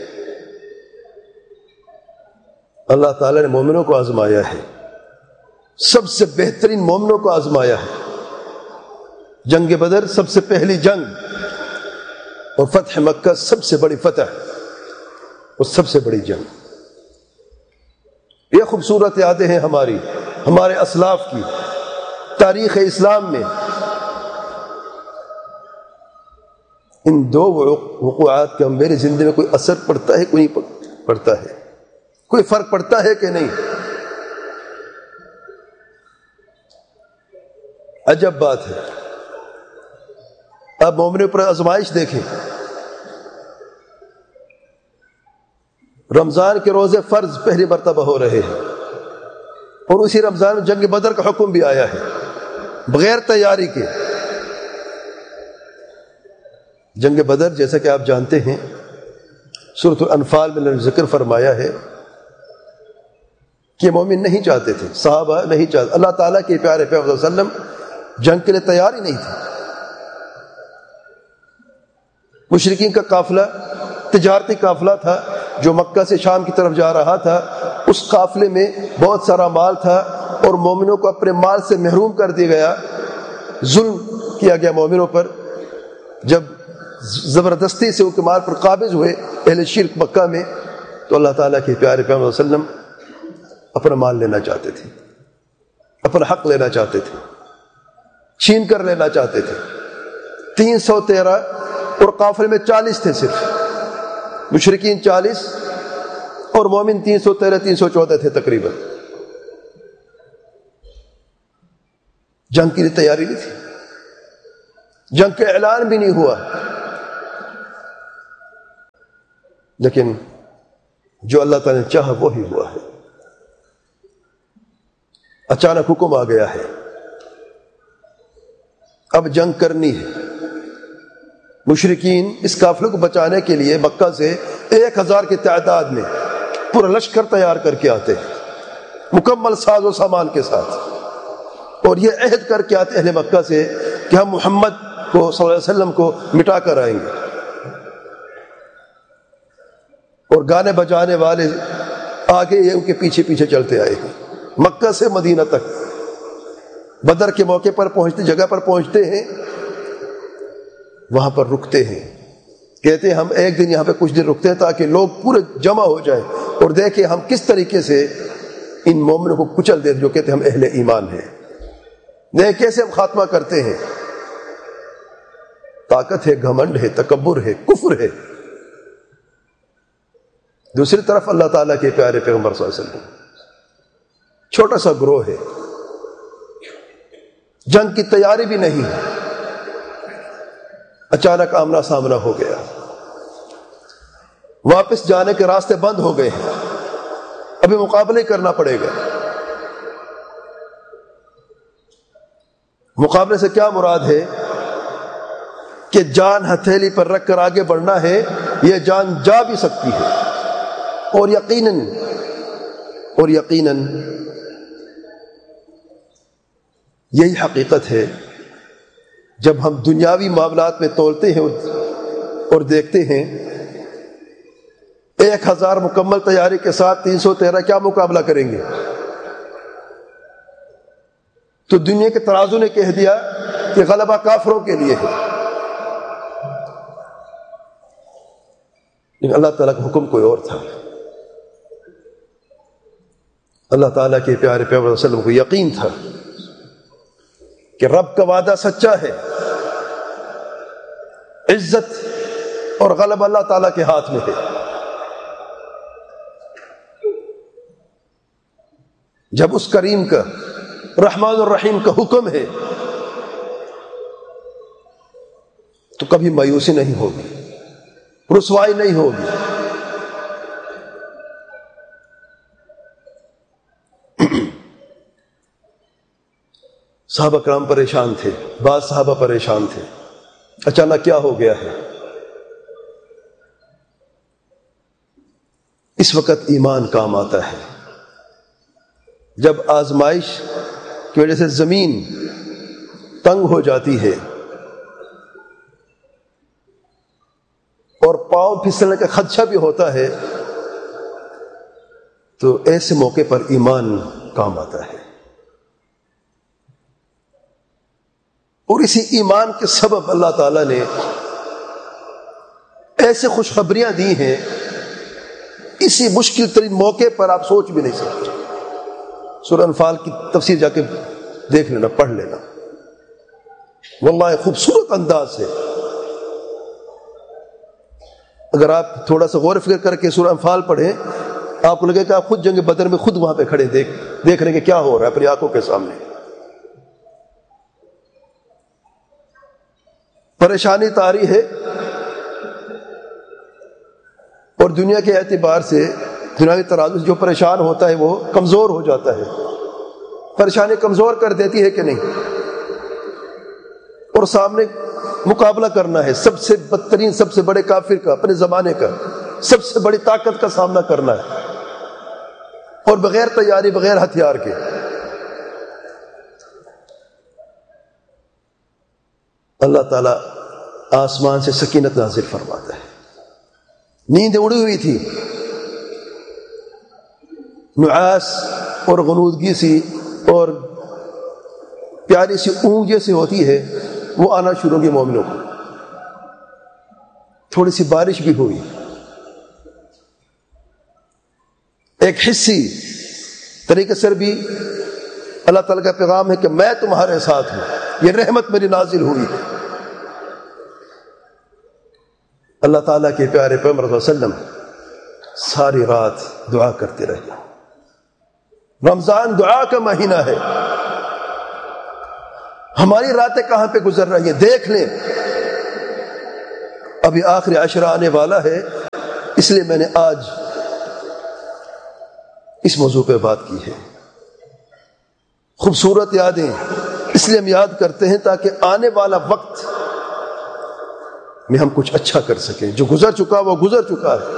اللہ تعالی نے مومنوں کو آزمایا ہے، سب سے بہترین مومنوں کو آزمایا ہے۔ جنگ بدر سب سے پہلی جنگ، اور فتح مکہ سب سے بڑی فتح اور سب سے بڑی جنگ۔ یہ خوبصورت یادیں ہیں ہمارے اسلاف کی تاریخ اسلام میں۔ ان دو وقوعات کا میری زندگی میں کوئی اثر پڑتا ہے، کوئی نہیں پڑتا ہے، کوئی فرق پڑتا ہے کہ نہیں؟ عجب بات ہے۔ اب مومنوں پر آزمائش دیکھیں۔ رمضان کے روزے فرض پہلی مرتبہ ہو رہے ہیں، اور اسی رمضان میں جنگ بدر کا حکم بھی آیا ہے بغیر تیاری کے۔ جنگ بدر جیسا کہ آپ جانتے ہیں سورۃ الانفال میں ذکر فرمایا ہے کہ مومن نہیں چاہتے تھے، صحابہ نہیں چاہتے، اللہ تعالیٰ کے پیارے پیغمبر صلی اللہ علیہ وسلم جنگ کے لیے تیار ہی نہیں تھے۔ مشرکین کا قافلہ تجارتی قافلہ تھا جو مکہ سے شام کی طرف جا رہا تھا، اس قافلے میں بہت سارا مال تھا اور مومنوں کو اپنے مال سے محروم کر دیا گیا، ظلم کیا گیا مومنوں پر۔ جب زبردستی سے ان کے مال پر قابض ہوئے اہل شرک مکہ میں، تو اللہ تعالیٰ کے پیارے پیغمبر صلی اللہ علیہ وسلم اپنا مال لینا چاہتے تھے، اپنا حق لینا چاہتے تھے، چھین کر لینا چاہتے تھے۔ 313 اور قافلے میں 40 تھے، صرف مشرکین 40 اور مومن 313 314 تھے تقریباً۔ جنگ کی تیاری نہیں تھی، جنگ کا اعلان بھی نہیں ہوا، لیکن جو اللہ تعالی نے چاہا وہی ہوا ہے۔ اچانک حکم آ گیا ہے، اب جنگ کرنی ہے۔ مشرکین اس قافلے کو بچانے کے لیے مکہ سے 1000 کی تعداد میں پورا لشکر تیار کر کے آتے ہیں، مکمل ساز و سامان کے ساتھ، اور یہ عہد کر کے آتے اہل مکہ سے کہ ہم محمد کو صلی اللہ علیہ وسلم کو مٹا کر آئیں گے۔ اور گانے بجانے والے آگے یہ ان کے پیچھے پیچھے چلتے آئے ہیں، مکہ سے مدینہ تک۔ بدر کے موقع پر پہنچتے، جگہ پر پہنچتے ہیں، وہاں پر رکتے ہیں، کہتے ہیں ہم ایک دن یہاں پہ کچھ دن رکتے ہیں تاکہ لوگ پورے جمع ہو جائیں اور دیکھیں ہم کس طریقے سے ان مومنوں کو کچل دیں جو کہتے ہیں ہم اہل ایمان ہیں، دیکھیں کیسے ہم خاتمہ کرتے ہیں۔ طاقت ہے، گھمنڈ ہے، تکبر ہے، کفر ہے۔ دوسری طرف اللہ تعالیٰ کے پیارے پیغمبر صلی اللہ علیہ وسلم، چھوٹا سا گروہ ہے، جنگ کی تیاری بھی نہیں ہے، اچانک آمنا سامنا ہو گیا، واپس جانے کے راستے بند ہو گئے ہیں، ابھی مقابلے کرنا پڑے گا۔ مقابلے سے کیا مراد ہے کہ جان ہتھیلی پر رکھ کر آگے بڑھنا ہے، یہ جان جا بھی سکتی ہے، اور یقیناً یہی حقیقت ہے جب ہم دنیاوی معاملات میں تولتے ہیں اور دیکھتے ہیں 1000 مکمل تیاری کے ساتھ 313 کیا مقابلہ کریں گے؟ تو دنیا کے ترازو نے کہہ دیا کہ غلبہ کافروں کے لیے ہے، لیکن اللہ تعالیٰ کا حکم کوئی اور تھا۔ اللہ تعالیٰ کے پیارے پیغمبر صلی اللہ علیہ وسلم کو یقین تھا کہ رب کا وعدہ سچا ہے، عزت اور غلبہ اللہ تعالیٰ کے ہاتھ میں ہے۔ جب اس کریم کا، رحمان الرحیم کا حکم ہے تو کبھی مایوسی نہیں ہوگی، رسوائی نہیں ہوگی۔ صحابہ کرام پریشان تھے، بعض صحابہ پریشان تھے، اچانک کیا ہو گیا ہے؟ اس وقت ایمان کام آتا ہے جب آزمائش کی وجہ سے زمین تنگ ہو جاتی ہے اور پاؤں پھسلنے کا خدشہ بھی ہوتا ہے، تو ایسے موقع پر ایمان کام آتا ہے، اور اسی ایمان کے سبب اللہ تعالیٰ نے ایسے خوشخبریاں دی ہیں، اسی مشکل ترین موقع پر آپ سوچ بھی نہیں سکتے۔ سورہ انفال کی تفسیر جا کے دیکھ لینا، پڑھ لینا، واللہ خوبصورت انداز سے۔ اگر آپ تھوڑا سا غور فکر کر کے سورہ انفال پڑھیں، آپ کو لگے کہ آپ خود جنگ بدر میں خود وہاں پہ کھڑے دیکھ رہے ہیں کہ کیا ہو رہا ہے اپنی آنکھوں کے سامنے۔ پریشانی طاری ہے، اور دنیا کے اعتبار سے، دنیاوی ترازو سے جو پریشان ہوتا ہے وہ کمزور ہو جاتا ہے۔ پریشانی کمزور کر دیتی ہے کہ نہیں؟ اور سامنے مقابلہ کرنا ہے سب سے بدترین، سب سے بڑے کافر کا، اپنے زمانے کا، سب سے بڑی طاقت کا سامنا کرنا ہے، اور بغیر تیاری، بغیر ہتھیار کے۔ اللہ تعالیٰ آسمان سے سکینت نازل فرماتا ہے۔ نیند اڑی ہوئی تھی، نعاس اور غنودگی سی اور پیاری سی اونگ جیسے ہوتی ہے وہ آنا شروع ہوگی مومنوں کو۔ تھوڑی سی بارش بھی ہوئی، ایک حصی طریقے سے بھی اللہ تعالیٰ کا پیغام ہے کہ میں تمہارے ساتھ ہوں، یہ رحمت میری نازل ہوئی ہے۔ اللہ تعالیٰ کے پیارے پیغمبر صلی اللہ علیہ وسلم ساری رات دعا کرتے رہے۔ رمضان دعا کا مہینہ ہے، ہماری راتیں کہاں پہ گزر رہی ہیں دیکھ لیں۔ ابھی آخری عشرہ آنے والا ہے، اس لیے میں نے آج اس موضوع پہ بات کی ہے۔ خوبصورت یادیں اس لیے ہم یاد کرتے ہیں تاکہ آنے والا وقت میں ہم کچھ اچھا کر سکیں. جو گزر چکا وہ گزر چکا ہے.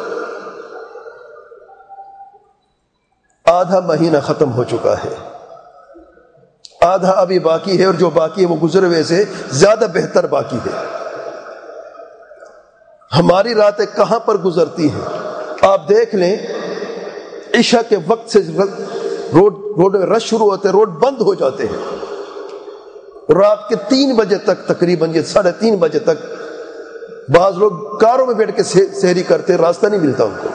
آدھا مہینہ ختم ہو چکا ہے, آدھا ابھی باقی ہے, اور جو باقی ہے وہ گزرے ہوئے سے زیادہ بہتر باقی ہے. ہماری راتیں کہاں پر گزرتی ہیں؟ آپ دیکھ لیں, عشاء کے وقت سے روڈ میں رش شروع ہوتے ہیں, روڈ بند ہو جاتے ہیں. رات کے 3 بجے تک, تقریباً 3:30 بجے تک بعض لوگ کاروں میں بیٹھ کے سحری کرتے, راستہ نہیں ملتا ان کو.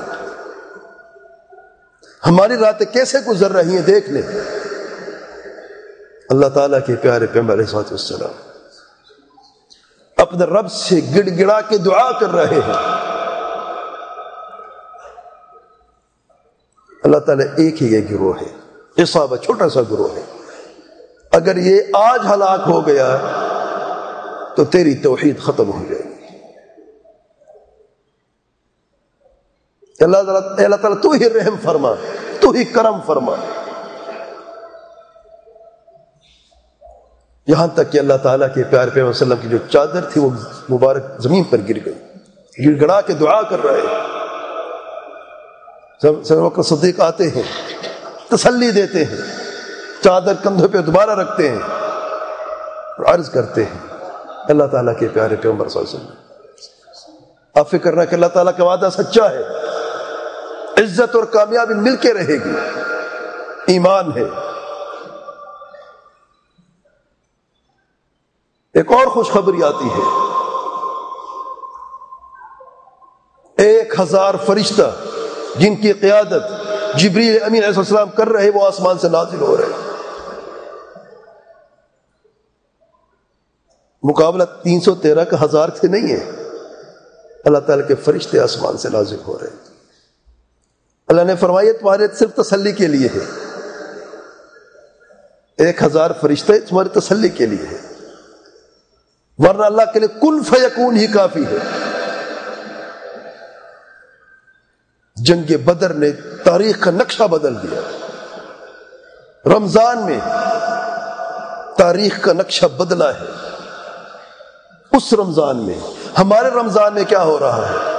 ہماری راتیں کیسے گزر رہی ہیں دیکھ لیں. اللہ تعالیٰ کے پیارے پیغمبر علیہ الصلوۃ والسلام اپنے رب سے گڑ گڑا کے دعا کر رہے ہیں. اللہ تعالیٰ ایک ہی یہ گروہ ہے, عصابہ, چھوٹا سا گروہ ہے. اگر یہ آج ہلاک ہو گیا تو تیری توحید ختم ہو جائے گی. اللہ تعالیٰ تو ہی رحم فرما, تو ہی کرم فرما. یہاں تک کہ اللہ تعالیٰ کے پیارے پیغمبر صلی اللہ علیہ وسلم کی جو چادر تھی وہ مبارک زمین پر گر گئی. گڑ گڑا کے دعا کر رہے ہیں. سب وقت صدیق آتے ہیں, تسلی دیتے ہیں, چادر کندھوں پہ دوبارہ رکھتے ہیں اور عرض کرتے ہیں اللہ تعالیٰ کے پیارے پیغمبر صلی اللہ علیہ وسلم, آپ فکر کرنا کہ اللہ تعالیٰ کا وعدہ سچا ہے, عزت اور کامیابی مل کے رہے گی, ایمان ہے. ایک اور خوشخبری آتی ہے, 1000 فرشتہ جن کی قیادت جبریل امین علیہ السلام کر رہے, وہ آسمان سے نازل ہو رہے. مقابلہ 313 کا 1000 سے نہیں ہے, اللہ تعالیٰ کے فرشتے آسمان سے نازل ہو رہے. اللہ نے فرمایا تمہارے صرف تسلی کے لیے ہے, 1000 فرشتے تمہاری تسلی کے لیے ہے, ورنہ اللہ کے لیے کن فیکون ہی کافی ہے. جنگ بدر نے تاریخ کا نقشہ بدل دیا. رمضان میں تاریخ کا نقشہ بدلا ہے. اس رمضان میں, ہمارے رمضان میں کیا ہو رہا ہے؟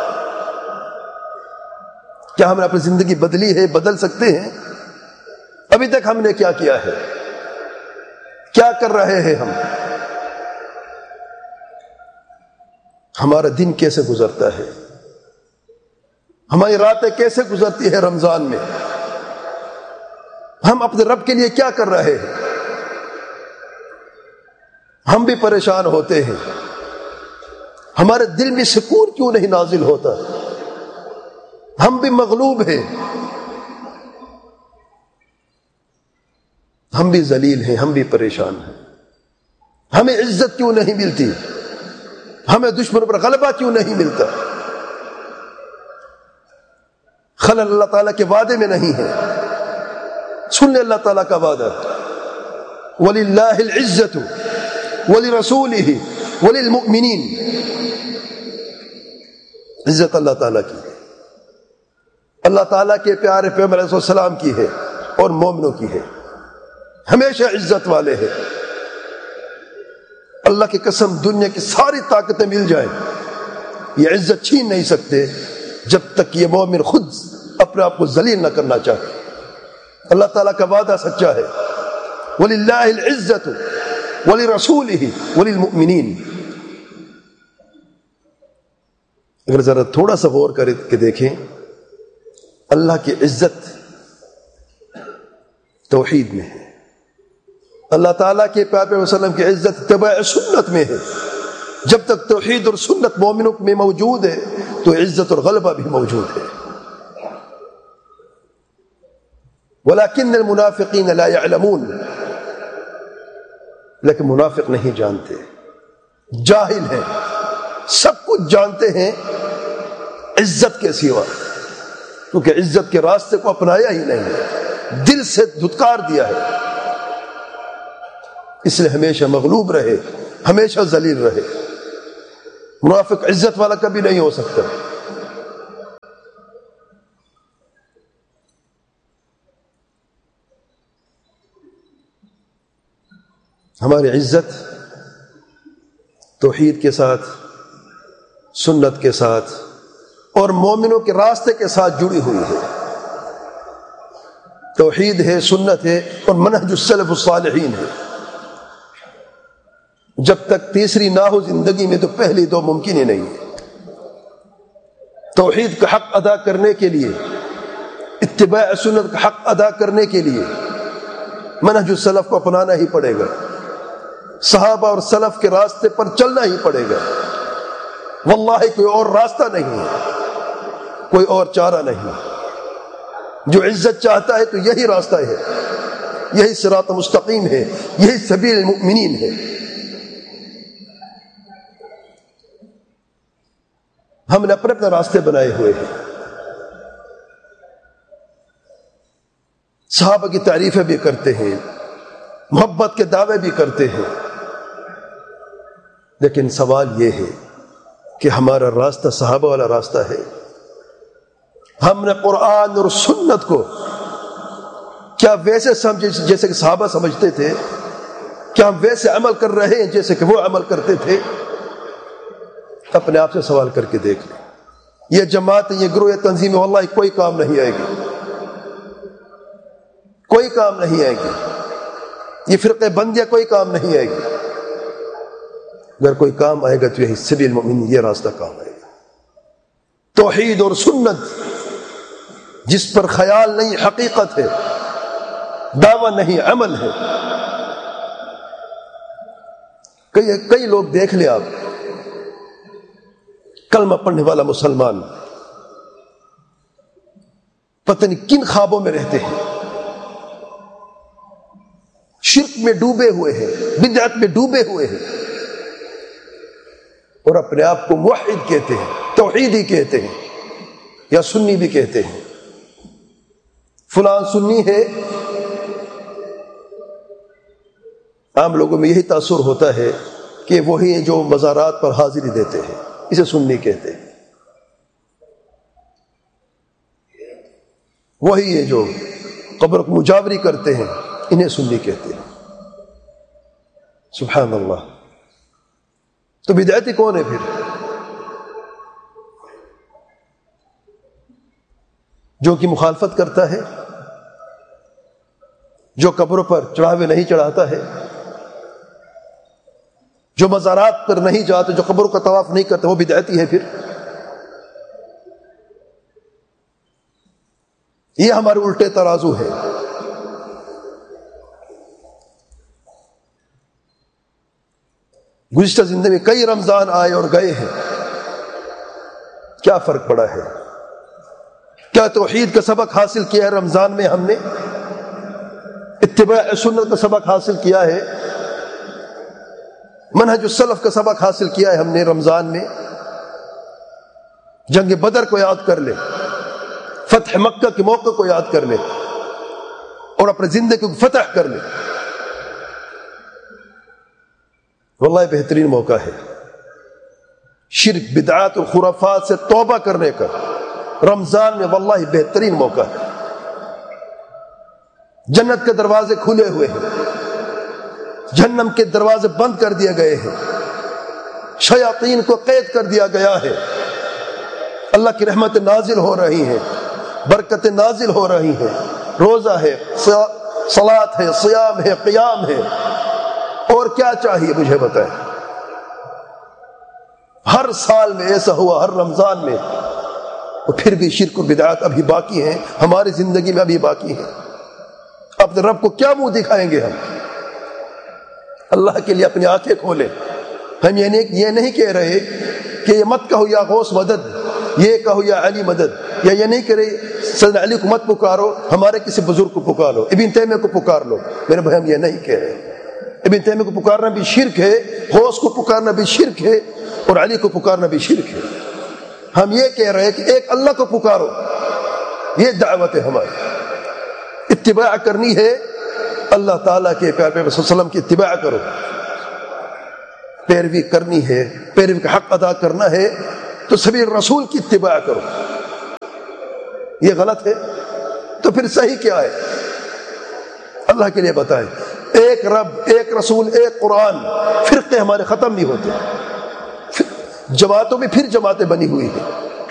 کیا ہم نے اپنی زندگی بدلی ہے, بدل سکتے ہیں؟ ابھی تک ہم نے کیا کیا ہے, کیا کر رہے ہیں ہم؟ ہمارا دن کیسے گزرتا ہے, ہماری راتیں کیسے گزرتی ہے رمضان میں؟ ہم اپنے رب کے لیے کیا کر رہے ہیں؟ ہم بھی پریشان ہوتے ہیں, ہمارے دل میں سکون کیوں نہیں نازل ہوتا؟ ہم بھی مغلوب ہیں, ہم بھی ذلیل ہیں, ہم بھی پریشان ہیں. ہمیں عزت کیوں نہیں ملتی؟ ہمیں دشمنوں پر غلبہ کیوں نہیں ملتا؟ خلل اللہ تعالیٰ کے وعدے میں نہیں ہے. سن لے اللہ تعالیٰ کا وعدہ, وَلِلَّهِ الْعِزَّةُ وَلِرَسُولِهِ وَلِلْمُؤْمِنِينَ. عزت اللہ تعالیٰ کی ہے, اللہ تعالیٰ کے پیارے پیغمبر علیہ السلام کی ہے, اور مومنوں کی ہے. ہمیشہ عزت والے ہیں. اللہ کی قسم, دنیا کی ساری طاقتیں مل جائیں, یہ عزت چھین نہیں سکتے جب تک یہ مومن خود اپنے آپ کو ذلیل نہ کرنا چاہے. اللہ تعالیٰ کا وعدہ سچا ہے, وَلِلَّهِ الْعِزَّةُ وَلِرَسُولِهِ وَلِلْمُؤْمِنِينَ. اگر ذرا تھوڑا سا غور کر کے دیکھیں, اللہ کی عزت توحید میں ہے. اللہ تعالیٰ کے پیارے وسلم کی عزت اتباع سنت میں ہے. جب تک توحید اور سنت مومنوں میں موجود ہے تو عزت اور غلبہ بھی موجود ہے. وَلَكِنَّ الْمُنَافِقِينَ لَا يَعْلَمُونَ. لیکن منافق نہیں جانتے, جاہل ہیں, سب کچھ جانتے ہیں عزت کے سوا, کیونکہ عزت کے راستے کو اپنایا ہی نہیں ہے, دل سے دھتکار دیا ہے. اس لیے ہمیشہ مغلوب رہے, ہمیشہ ذلیل رہے. منافق عزت والا کبھی نہیں ہو سکتا. ہماری عزت توحید کے ساتھ، سنت کے ساتھ اور مومنوں کے راستے کے ساتھ جڑی ہوئی ہے۔ توحید ہے، سنت ہے اور منہج السلف الصالحین ہے۔ جب تک تیسری نہ ہو زندگی میں تو پہلی دو ممکن ہی نہیں ہے۔ توحید کا حق ادا کرنے کے لیے، اتباع سنت کا حق ادا کرنے کے لیے منہج السلف کو اپنانا ہی پڑے گا، صحابہ اور سلف کے راستے پر چلنا ہی پڑے گا۔ واللہ کوئی اور راستہ نہیں ہے، کوئی اور چارہ نہیں۔ جو عزت چاہتا ہے تو یہی راستہ ہے، یہی صراط مستقیم ہے، یہی سبیل المؤمنین ہے۔ ہم نے اپنے اپنے راستے بنائے ہوئے ہیں۔ صحابہ کی تعریفیں بھی کرتے ہیں، محبت کے دعوے بھی کرتے ہیں، لیکن سوال یہ ہے کہ ہمارا راستہ صحابہ والا راستہ ہے؟ ہم نے قرآن اور سنت کو کیا ویسے سمجھے جیسے کہ صحابہ سمجھتے تھے؟ کیا ہم ویسے عمل کر رہے ہیں جیسے کہ وہ عمل کرتے تھے؟ اپنے آپ سے سوال کر کے دیکھ لیں۔ یہ جماعت، یہ گروہ، یہ تنظیم واللہ کوئی کام نہیں آئے گی، کوئی کام نہیں آئے گی۔ یہ فرقے بندیاں کوئی کام نہیں آئے گی۔ اگر کوئی کام آئے گا تو یہی سبیل المؤمنین، یہ راستہ کام آئے گا۔ توحید اور سنت جس پر خیال نہیں حقیقت ہے، دعویٰ نہیں عمل ہے۔ کئی لوگ دیکھ لیں آپ، کلمہ پڑھنے والا مسلمان پتہ نہیں کن خوابوں میں رہتے ہیں، شرک میں ڈوبے ہوئے ہیں، بدعت میں ڈوبے ہوئے ہیں، اور اپنے آپ کو موحد کہتے ہیں، توحیدی کہتے ہیں، یا سنی بھی کہتے ہیں۔ فلان سنی ہے، عام لوگوں میں یہی تاثر ہوتا ہے کہ وہی ہیں جو مزارات پر حاضری دیتے ہیں، اسے سنی کہتے ہیں۔ وہی ہے جو قبر کو مجاوری کرتے ہیں، انہیں سنی کہتے ہیں۔ سبحان اللہ۔ تو بدعتی کون ہے پھر؟ جو کی مخالفت کرتا ہے، جو قبروں پر چڑھاوے نہیں چڑھاتا ہے، جو مزارات پر نہیں جاتے، جو قبروں کا طواف نہیں کرتا، وہ بدعتی ہے پھر؟ یہ ہمارے الٹے ترازو ہے۔ گزشتہ زندگی میں کئی رمضان آئے اور گئے ہیں، کیا فرق پڑا ہے؟ کیا توحید کا سبق حاصل کیا ہے رمضان میں؟ ہم نے اتباع سنت کا سبق حاصل کیا ہے، منہج السلف کا سبق حاصل کیا ہے ہم نے رمضان میں؟ جنگ بدر کو یاد کر لے، فتح مکہ کے موقع کو یاد کر لے، اور اپنے زندگی کو فتح کر لے۔ واللہ بہترین موقع ہے شرک، بدعات اور خرافات سے توبہ کرنے کا۔ رمضان میں واللہ بہترین موقع ہے۔ جنت کے دروازے کھلے ہوئے ہیں، جہنم کے دروازے بند کر دیے گئے ہیں، شیاطین کو قید کر دیا گیا ہے۔ اللہ کی رحمت نازل ہو رہی ہیں، برکتیں نازل ہو رہی ہیں، روزہ ہے، صلاۃ ہے، صیام ہے، قیام ہے، اور کیا چاہیے مجھے بتائیں؟ ہر سال میں ایسا ہوا، ہر رمضان میں، اور پھر بھی شرک و بدعات ابھی باقی ہیں، ہماری زندگی میں ابھی باقی ہیں۔ اپنے رب کو کیا منہ دکھائیں گے ہم؟ اللہ کے لیے اپنی آنکھیں کھولیں۔ ہم یہ نہیں کہہ رہے کہ یہ مت کہو یا غوث مدد، یہ کہو یا علی مدد، یا یہ نہیں کہہ رہے سیدنا علی کو مت پکارو، ہمارے کسی بزرگ کو پکارو، ابن تیمیہ کو پکار لو۔ میرے بھائی، ہم یہ نہیں کہہ رہے۔ ابن تیمیہ کو پکارنا بھی شرک ہے، غوث کو پکارنا بھی شرک ہے، اور علی کو پکارنا بھی شرک ہے۔ ہم یہ کہہ رہے ہیں کہ ایک اللہ کو پکارو، یہ دعوت ہے ہماری۔ اتباع کرنی ہے اللہ تعالیٰ کے پیارے پیغمبر صلی اللہ علیہ وسلم کی اتباع کرو، پیروی کرنی ہے، پیروی کا حق ادا کرنا ہے تو سبیل رسول کی اتباع کرو۔ یہ غلط ہے تو پھر صحیح کیا ہے؟ اللہ کے لیے بتائیں۔ ایک ایک رب، ایک رسول، ایک قرآن، فرقے ہمارے ختم نہیں ہوتے، جماعتوں میں پھر جماعتیں بنی ہوئی ہیں.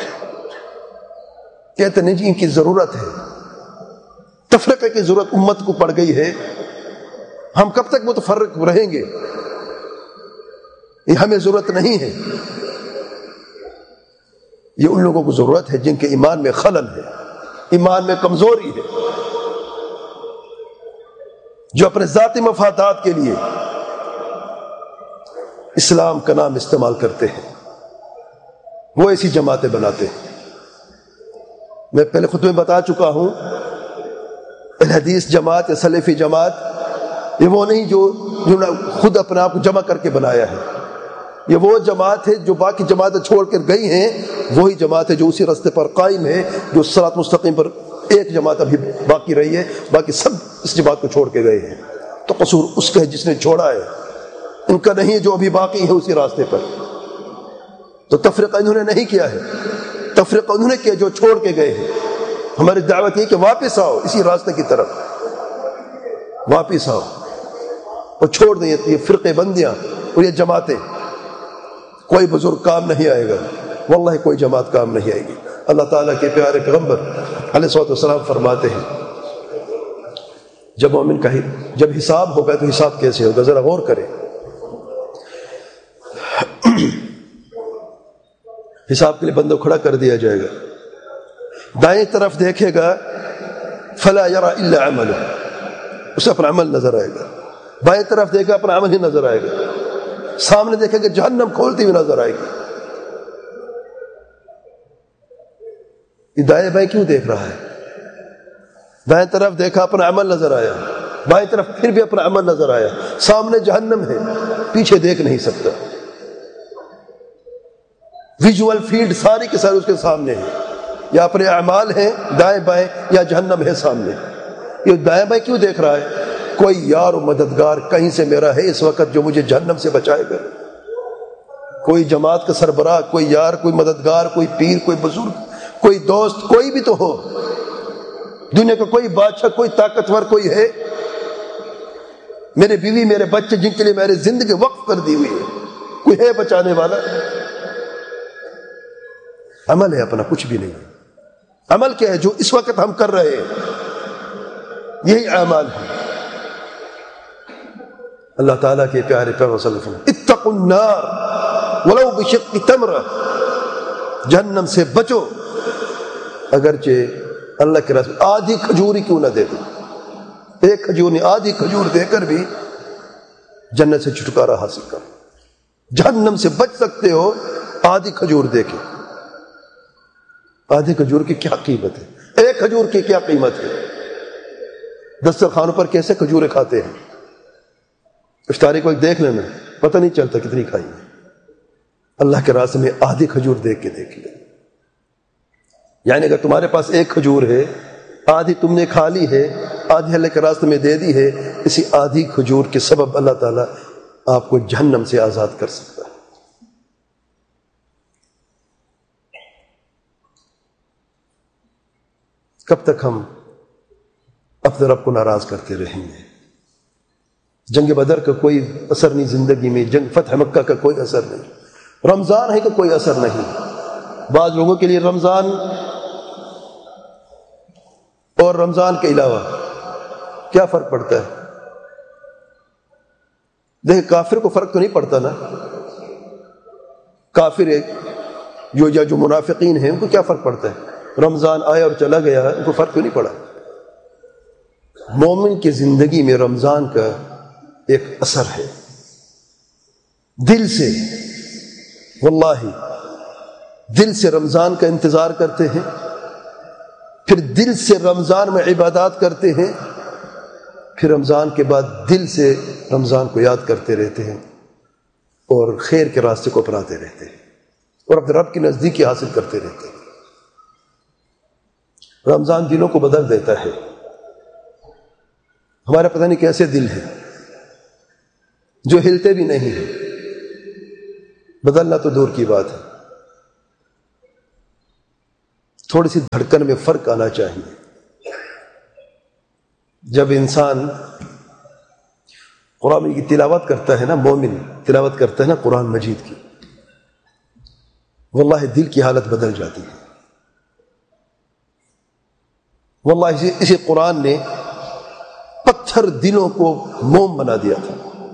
کہتے نہیں جی ان کی ضرورت ہے، تفرقے کی ضرورت امت کو پڑ گئی ہے، ہم کب تک متفرق رہیں گے، یہ ہمیں ضرورت نہیں ہے. یہ ان لوگوں کو ضرورت ہے جن کے ایمان میں خلل ہے، ایمان میں کمزوری ہے، جو اپنے ذاتی مفادات کے لیے اسلام کا نام استعمال کرتے ہیں، وہ ایسی جماعتیں بناتے ہیں. میں پہلے خطبے میں بتا چکا ہوں، الحدیث جماعت یا سلفی جماعت یہ وہ نہیں جو خود اپنے آپ کو جمع کر کے بنایا ہے. یہ وہ جماعت ہے جو باقی جماعتیں چھوڑ کر گئی ہیں، وہی جماعت ہے جو اسی راستے پر قائم ہے، جو صراط مستقیم پر ایک جماعت ابھی باقی رہی ہے، باقی سب اس جماعت کو چھوڑ کے گئے ہیں. تو قصور اس کا ہے جس نے چھوڑا ہے، ان کا نہیں ہے جو ابھی باقی ہے اسی راستے پر. تو تفریقہ انہوں نے نہیں کیا ہے، تفریقہ انہوں نے کیا جو چھوڑ کے گئے ہیں. ہماری دعوت یہ کہ واپس آؤ اسی راستے کی طرف، واپس آؤ اور چھوڑ دیں یہ فرقے بندیاں اور یہ جماعتیں. کوئی بزرگ کام نہیں آئے گا، واللہ کوئی جماعت کام نہیں آئے گی. اللہ تعالیٰ کے پیارے پیغمبر علیہ الصلوۃ والسلام فرماتے ہیں جب مومن کا جب حساب ہوگا تو حساب کیسے ہوگا، ذرا غور کریں. حساب کے لیے بندہ کھڑا کر دیا جائے گا، دائیں طرف دیکھے گا فلا یرا الا عملہ، اسے اپنا عمل نظر آئے گا. بائیں طرف دیکھے گا اپنا عمل ہی نظر آئے گا. سامنے دیکھے گا جہنم کھولتی ہوئی نظر آئے گی. یہ دائیں بائیں کیوں دیکھ رہا ہے؟ دائیں طرف دیکھا اپنا عمل نظر آیا، بائیں طرف پھر بھی اپنا عمل نظر آیا. سامنے جہنم ہے، پیچھے دیکھ نہیں سکتا. ویژول فیلڈ ساری کے سارے اس کے سامنے ہے، یا اپنے اعمال ہیں دائیں بائیں یا جہنم ہے سامنے. یہ دائیں بائیں کیوں دیکھ رہا ہے؟ کوئی یار و مددگار کہیں سے میرا ہے اس وقت جو مجھے جہنم سے بچائے گا. کوئی جماعت کا سربراہ، کوئی یار، کوئی مددگار، کوئی پیر، کوئی بزرگ، کوئی دوست، کوئی بھی تو ہو. دنیا کا کوئی بادشاہ، کوئی طاقتور کوئی ہے؟ میرے بیوی، میرے بچے جن کے لیے میری زندگی وقف کر دی ہوئی ہے، کوئی ہے بچانے والا؟ عمل ہے اپنا، کچھ بھی نہیں. عمل کیا ہے جو اس وقت ہم کر رہے ہیں، یہی اعمال ہے. اللہ تعالیٰ کے پیارے پیغمبر صلی اللہ علیہ وسلم اتقوا النار ولو بشق تمرہ، جہنم سے بچو اگرچہ اللہ کے رسول آدھی کھجور ہی کیوں نہ دے دو. ایک کھجور نہیں، آدھی کھجور دے کر بھی جنت سے چھٹکارا حاصل کرو. جہنم سے بچ سکتے ہو آدھی کھجور دے کے. آدھی کھجور کی کیا قیمت ہے؟ ایک کھجور کی کیا قیمت ہے؟ دسترخوانوں پر کیسے کھجوریں کھاتے ہیں، افطاری کو ایک دیکھ لینا، پتہ نہیں چلتا کتنی کھائی ہے. اللہ کے راستے میں آدھی کھجور دیکھ کے دیکھ لیں. یعنی اگر تمہارے پاس ایک کھجور ہے، آدھی تم نے کھا لی ہے، آدھی اللہ کے راستے میں دے دی ہے، اسی آدھی کھجور کے سبب اللہ تعالیٰ آپ کو جہنم سے آزاد کر سکتا ہے. کب تک ہم اپنے رب کو ناراض کرتے رہیں گے؟ جنگ بدر کا کوئی اثر نہیں زندگی میں، جنگ فتح مکہ کا کوئی اثر نہیں، رمضان ہے کہ کوئی اثر نہیں. بعض لوگوں کے لیے رمضان اور رمضان کے علاوہ کیا فرق پڑتا ہے؟ دیکھیں کافر کو فرق تو نہیں پڑتا نا. کافر ایک جو منافقین ہیں ان کو کیا فرق پڑتا ہے؟ رمضان آیا اور چلا گیا، ان کو فرق تو نہیں پڑا. مومن کی زندگی میں رمضان کا ایک اثر ہے، دل سے، واللہ دل سے رمضان کا انتظار کرتے ہیں، پھر دل سے رمضان میں عبادات کرتے ہیں، پھر رمضان کے بعد دل سے رمضان کو یاد کرتے رہتے ہیں اور خیر کے راستے کو اپناتے رہتے ہیں اور اپنے رب کی نزدیکی حاصل کرتے رہتے ہیں. رمضان دلوں کو بدل دیتا ہے. ہمارا پتہ نہیں کیسے دل ہے جو ہلتے بھی نہیں ہیں، بدلنا تو دور کی بات ہے. تھوڑی سی دھڑکن میں فرق آنا چاہیے. جب انسان قرآن کی تلاوت کرتا ہے نا مومن، تلاوت کرتا ہے نا قرآن مجید کی، واللہ دل کی حالت بدل جاتی ہے۔ واللہ اسی قرآن نے پتھر دلوں کو موم بنا دیا تھا۔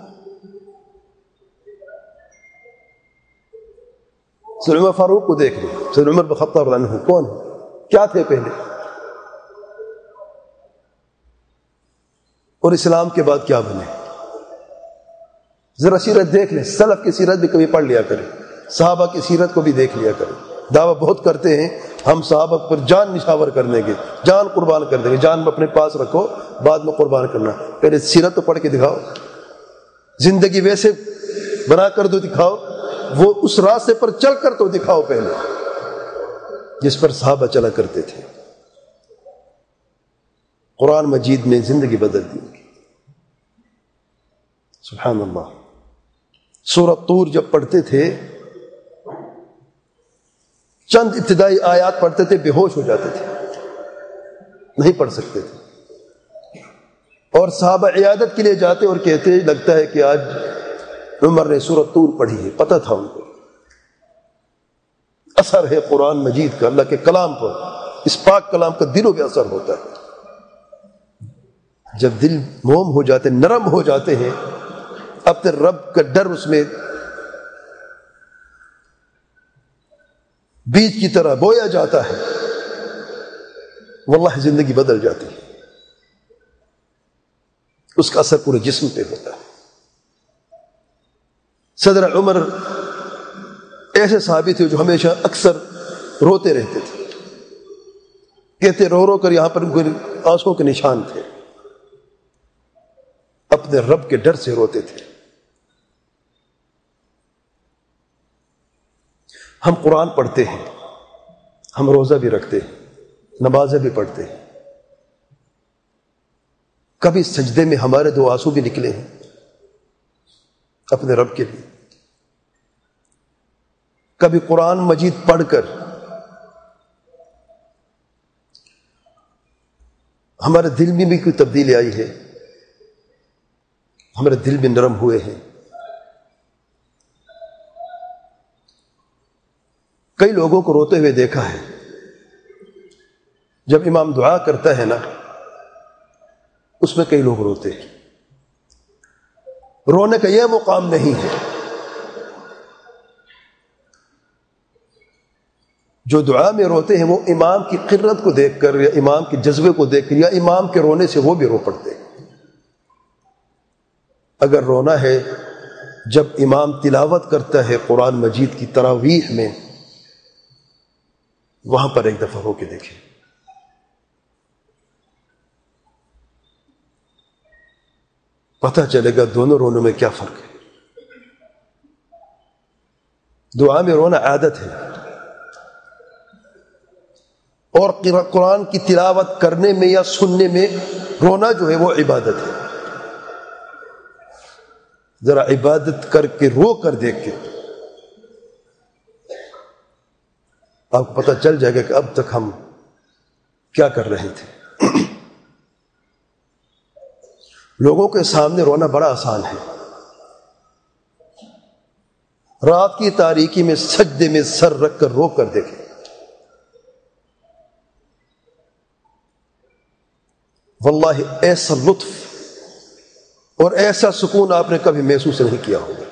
سیدنا عمر فاروق کو دیکھ لیں، سیدنا عمر بن خطاب رضی اللہ عنہ کون ہے، کیا تھے پہلے، اور اسلام کے بعد کیا بنے؟ ذرا سیرت دیکھ لیں، سلف کی سیرت بھی کبھی پڑھ لیا کریں، صحابہ کی سیرت کو بھی دیکھ لیا کریں۔ دعویٰ بہت کرتے ہیں ہم صحابہ پر جان نشاور کر دیں گے، جان قربان کر دیں گے، جان اپنے پاس رکھو بعد میں قربان کرنا، پہلے سیرت تو پڑھ کے دکھاؤ، زندگی ویسے بنا کر تو دکھاؤ، وہ اس راستے پر چل کر تو دکھاؤ پہلے جس پر صحابہ چلا کرتے تھے۔ قرآن مجید نے زندگی بدل دی، سبحان اللہ۔ سورۃ طور جب پڑھتے تھے، چند ابتدائی آیات پڑھتے تھے، بے ہوش ہو جاتے تھے، نہیں پڑھ سکتے تھے، اور صحابہ عیادت کے لیے جاتے اور کہتے لگتا ہے کہ آج عمر نے سورۃ طور پڑھی ہے، پتہ تھا ان کو، اثر ہے قرآن مجید کا، اللہ کے کلام پر، اس پاک کلام کا دلوں پہ اثر ہوتا ہے۔ جب دل موم ہو جاتے، نرم ہو جاتے ہیں، اپنے رب کا ڈر اس میں بیج کی طرح بویا جاتا ہے، واللہ زندگی بدل جاتی ہے، اس کا اثر پورے جسم پہ ہوتا ہے۔ صدر عمر ایسے صحابی تھے جو ہمیشہ اکثر روتے رہتے تھے، کہتے رو رو کر یہاں پر آنسوں کے نشان تھے، اپنے رب کے ڈر سے روتے تھے۔ ہم قرآن پڑھتے ہیں، ہم روزہ بھی رکھتے ہیں، نمازیں بھی پڑھتے ہیں، کبھی سجدے میں ہمارے دو آنسو بھی نکلے ہیں اپنے رب کے لیے؟ کبھی قرآن مجید پڑھ کر ہمارے دل میں بھی کوئی تبدیلی آئی ہے، ہمارے دل بھی نرم ہوئے ہیں؟ کئی لوگوں کو روتے ہوئے دیکھا ہے، جب امام دعا کرتا ہے نا اس میں کئی لوگ روتے ہیں۔ رونے کا یہ مقام نہیں ہے، جو دعا میں روتے ہیں وہ امام کی قرت کو دیکھ کر یا امام کے جذبے کو دیکھ کر یا امام کے رونے سے وہ بھی رو پڑتے ہیں۔ اگر رونا ہے جب امام تلاوت کرتا ہے قرآن مجید کی تراویح میں، وہاں پر ایک دفعہ ہو کے دیکھیں، پتہ چلے گا دونوں رونوں میں کیا فرق ہے۔ دعا میں رونا عادت ہے، اور قرآن کی تلاوت کرنے میں یا سننے میں رونا جو ہے وہ عبادت ہے۔ ذرا عبادت کر کے رو کر دیکھ کے آپ کو پتہ چل جائے گا کہ اب تک ہم کیا کر رہے تھے۔ لوگوں کے سامنے رونا بڑا آسان ہے، رات کی تاریکی میں سجدے میں سر رکھ کر رو کر دیکھیں، واللہ ایسا لطف اور ایسا سکون آپ نے کبھی محسوس نہیں کیا ہوگا۔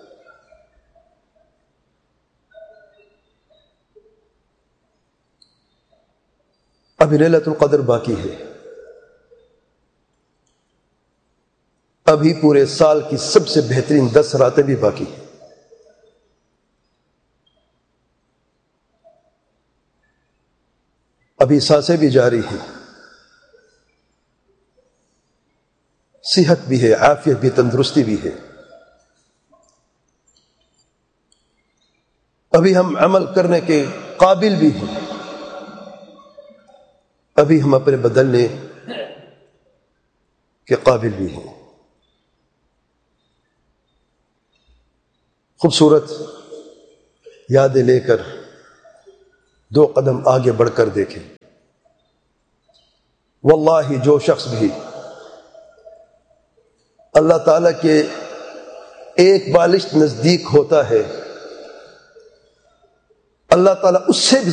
ابھی لیلۃ القدر باقی ہے، ابھی پورے سال کی سب سے بہترین 10 راتیں بھی باقی ہیں۔ ابھی سانسیں بھی جاری ہیں، صحت بھی ہے، عافیت بھی، تندرستی بھی ہے، ابھی ہم عمل کرنے کے قابل بھی ہیں، ابھی ہم اپنے بدلنے کے قابل بھی ہیں۔ خوبصورت یادیں لے کر 2 قدم آگے بڑھ کر دیکھیں۔ واللہ جو شخص بھی اللہ تعالیٰ کے ایک بالشت نزدیک ہوتا ہے، اللہ تعالیٰ اس سے بھی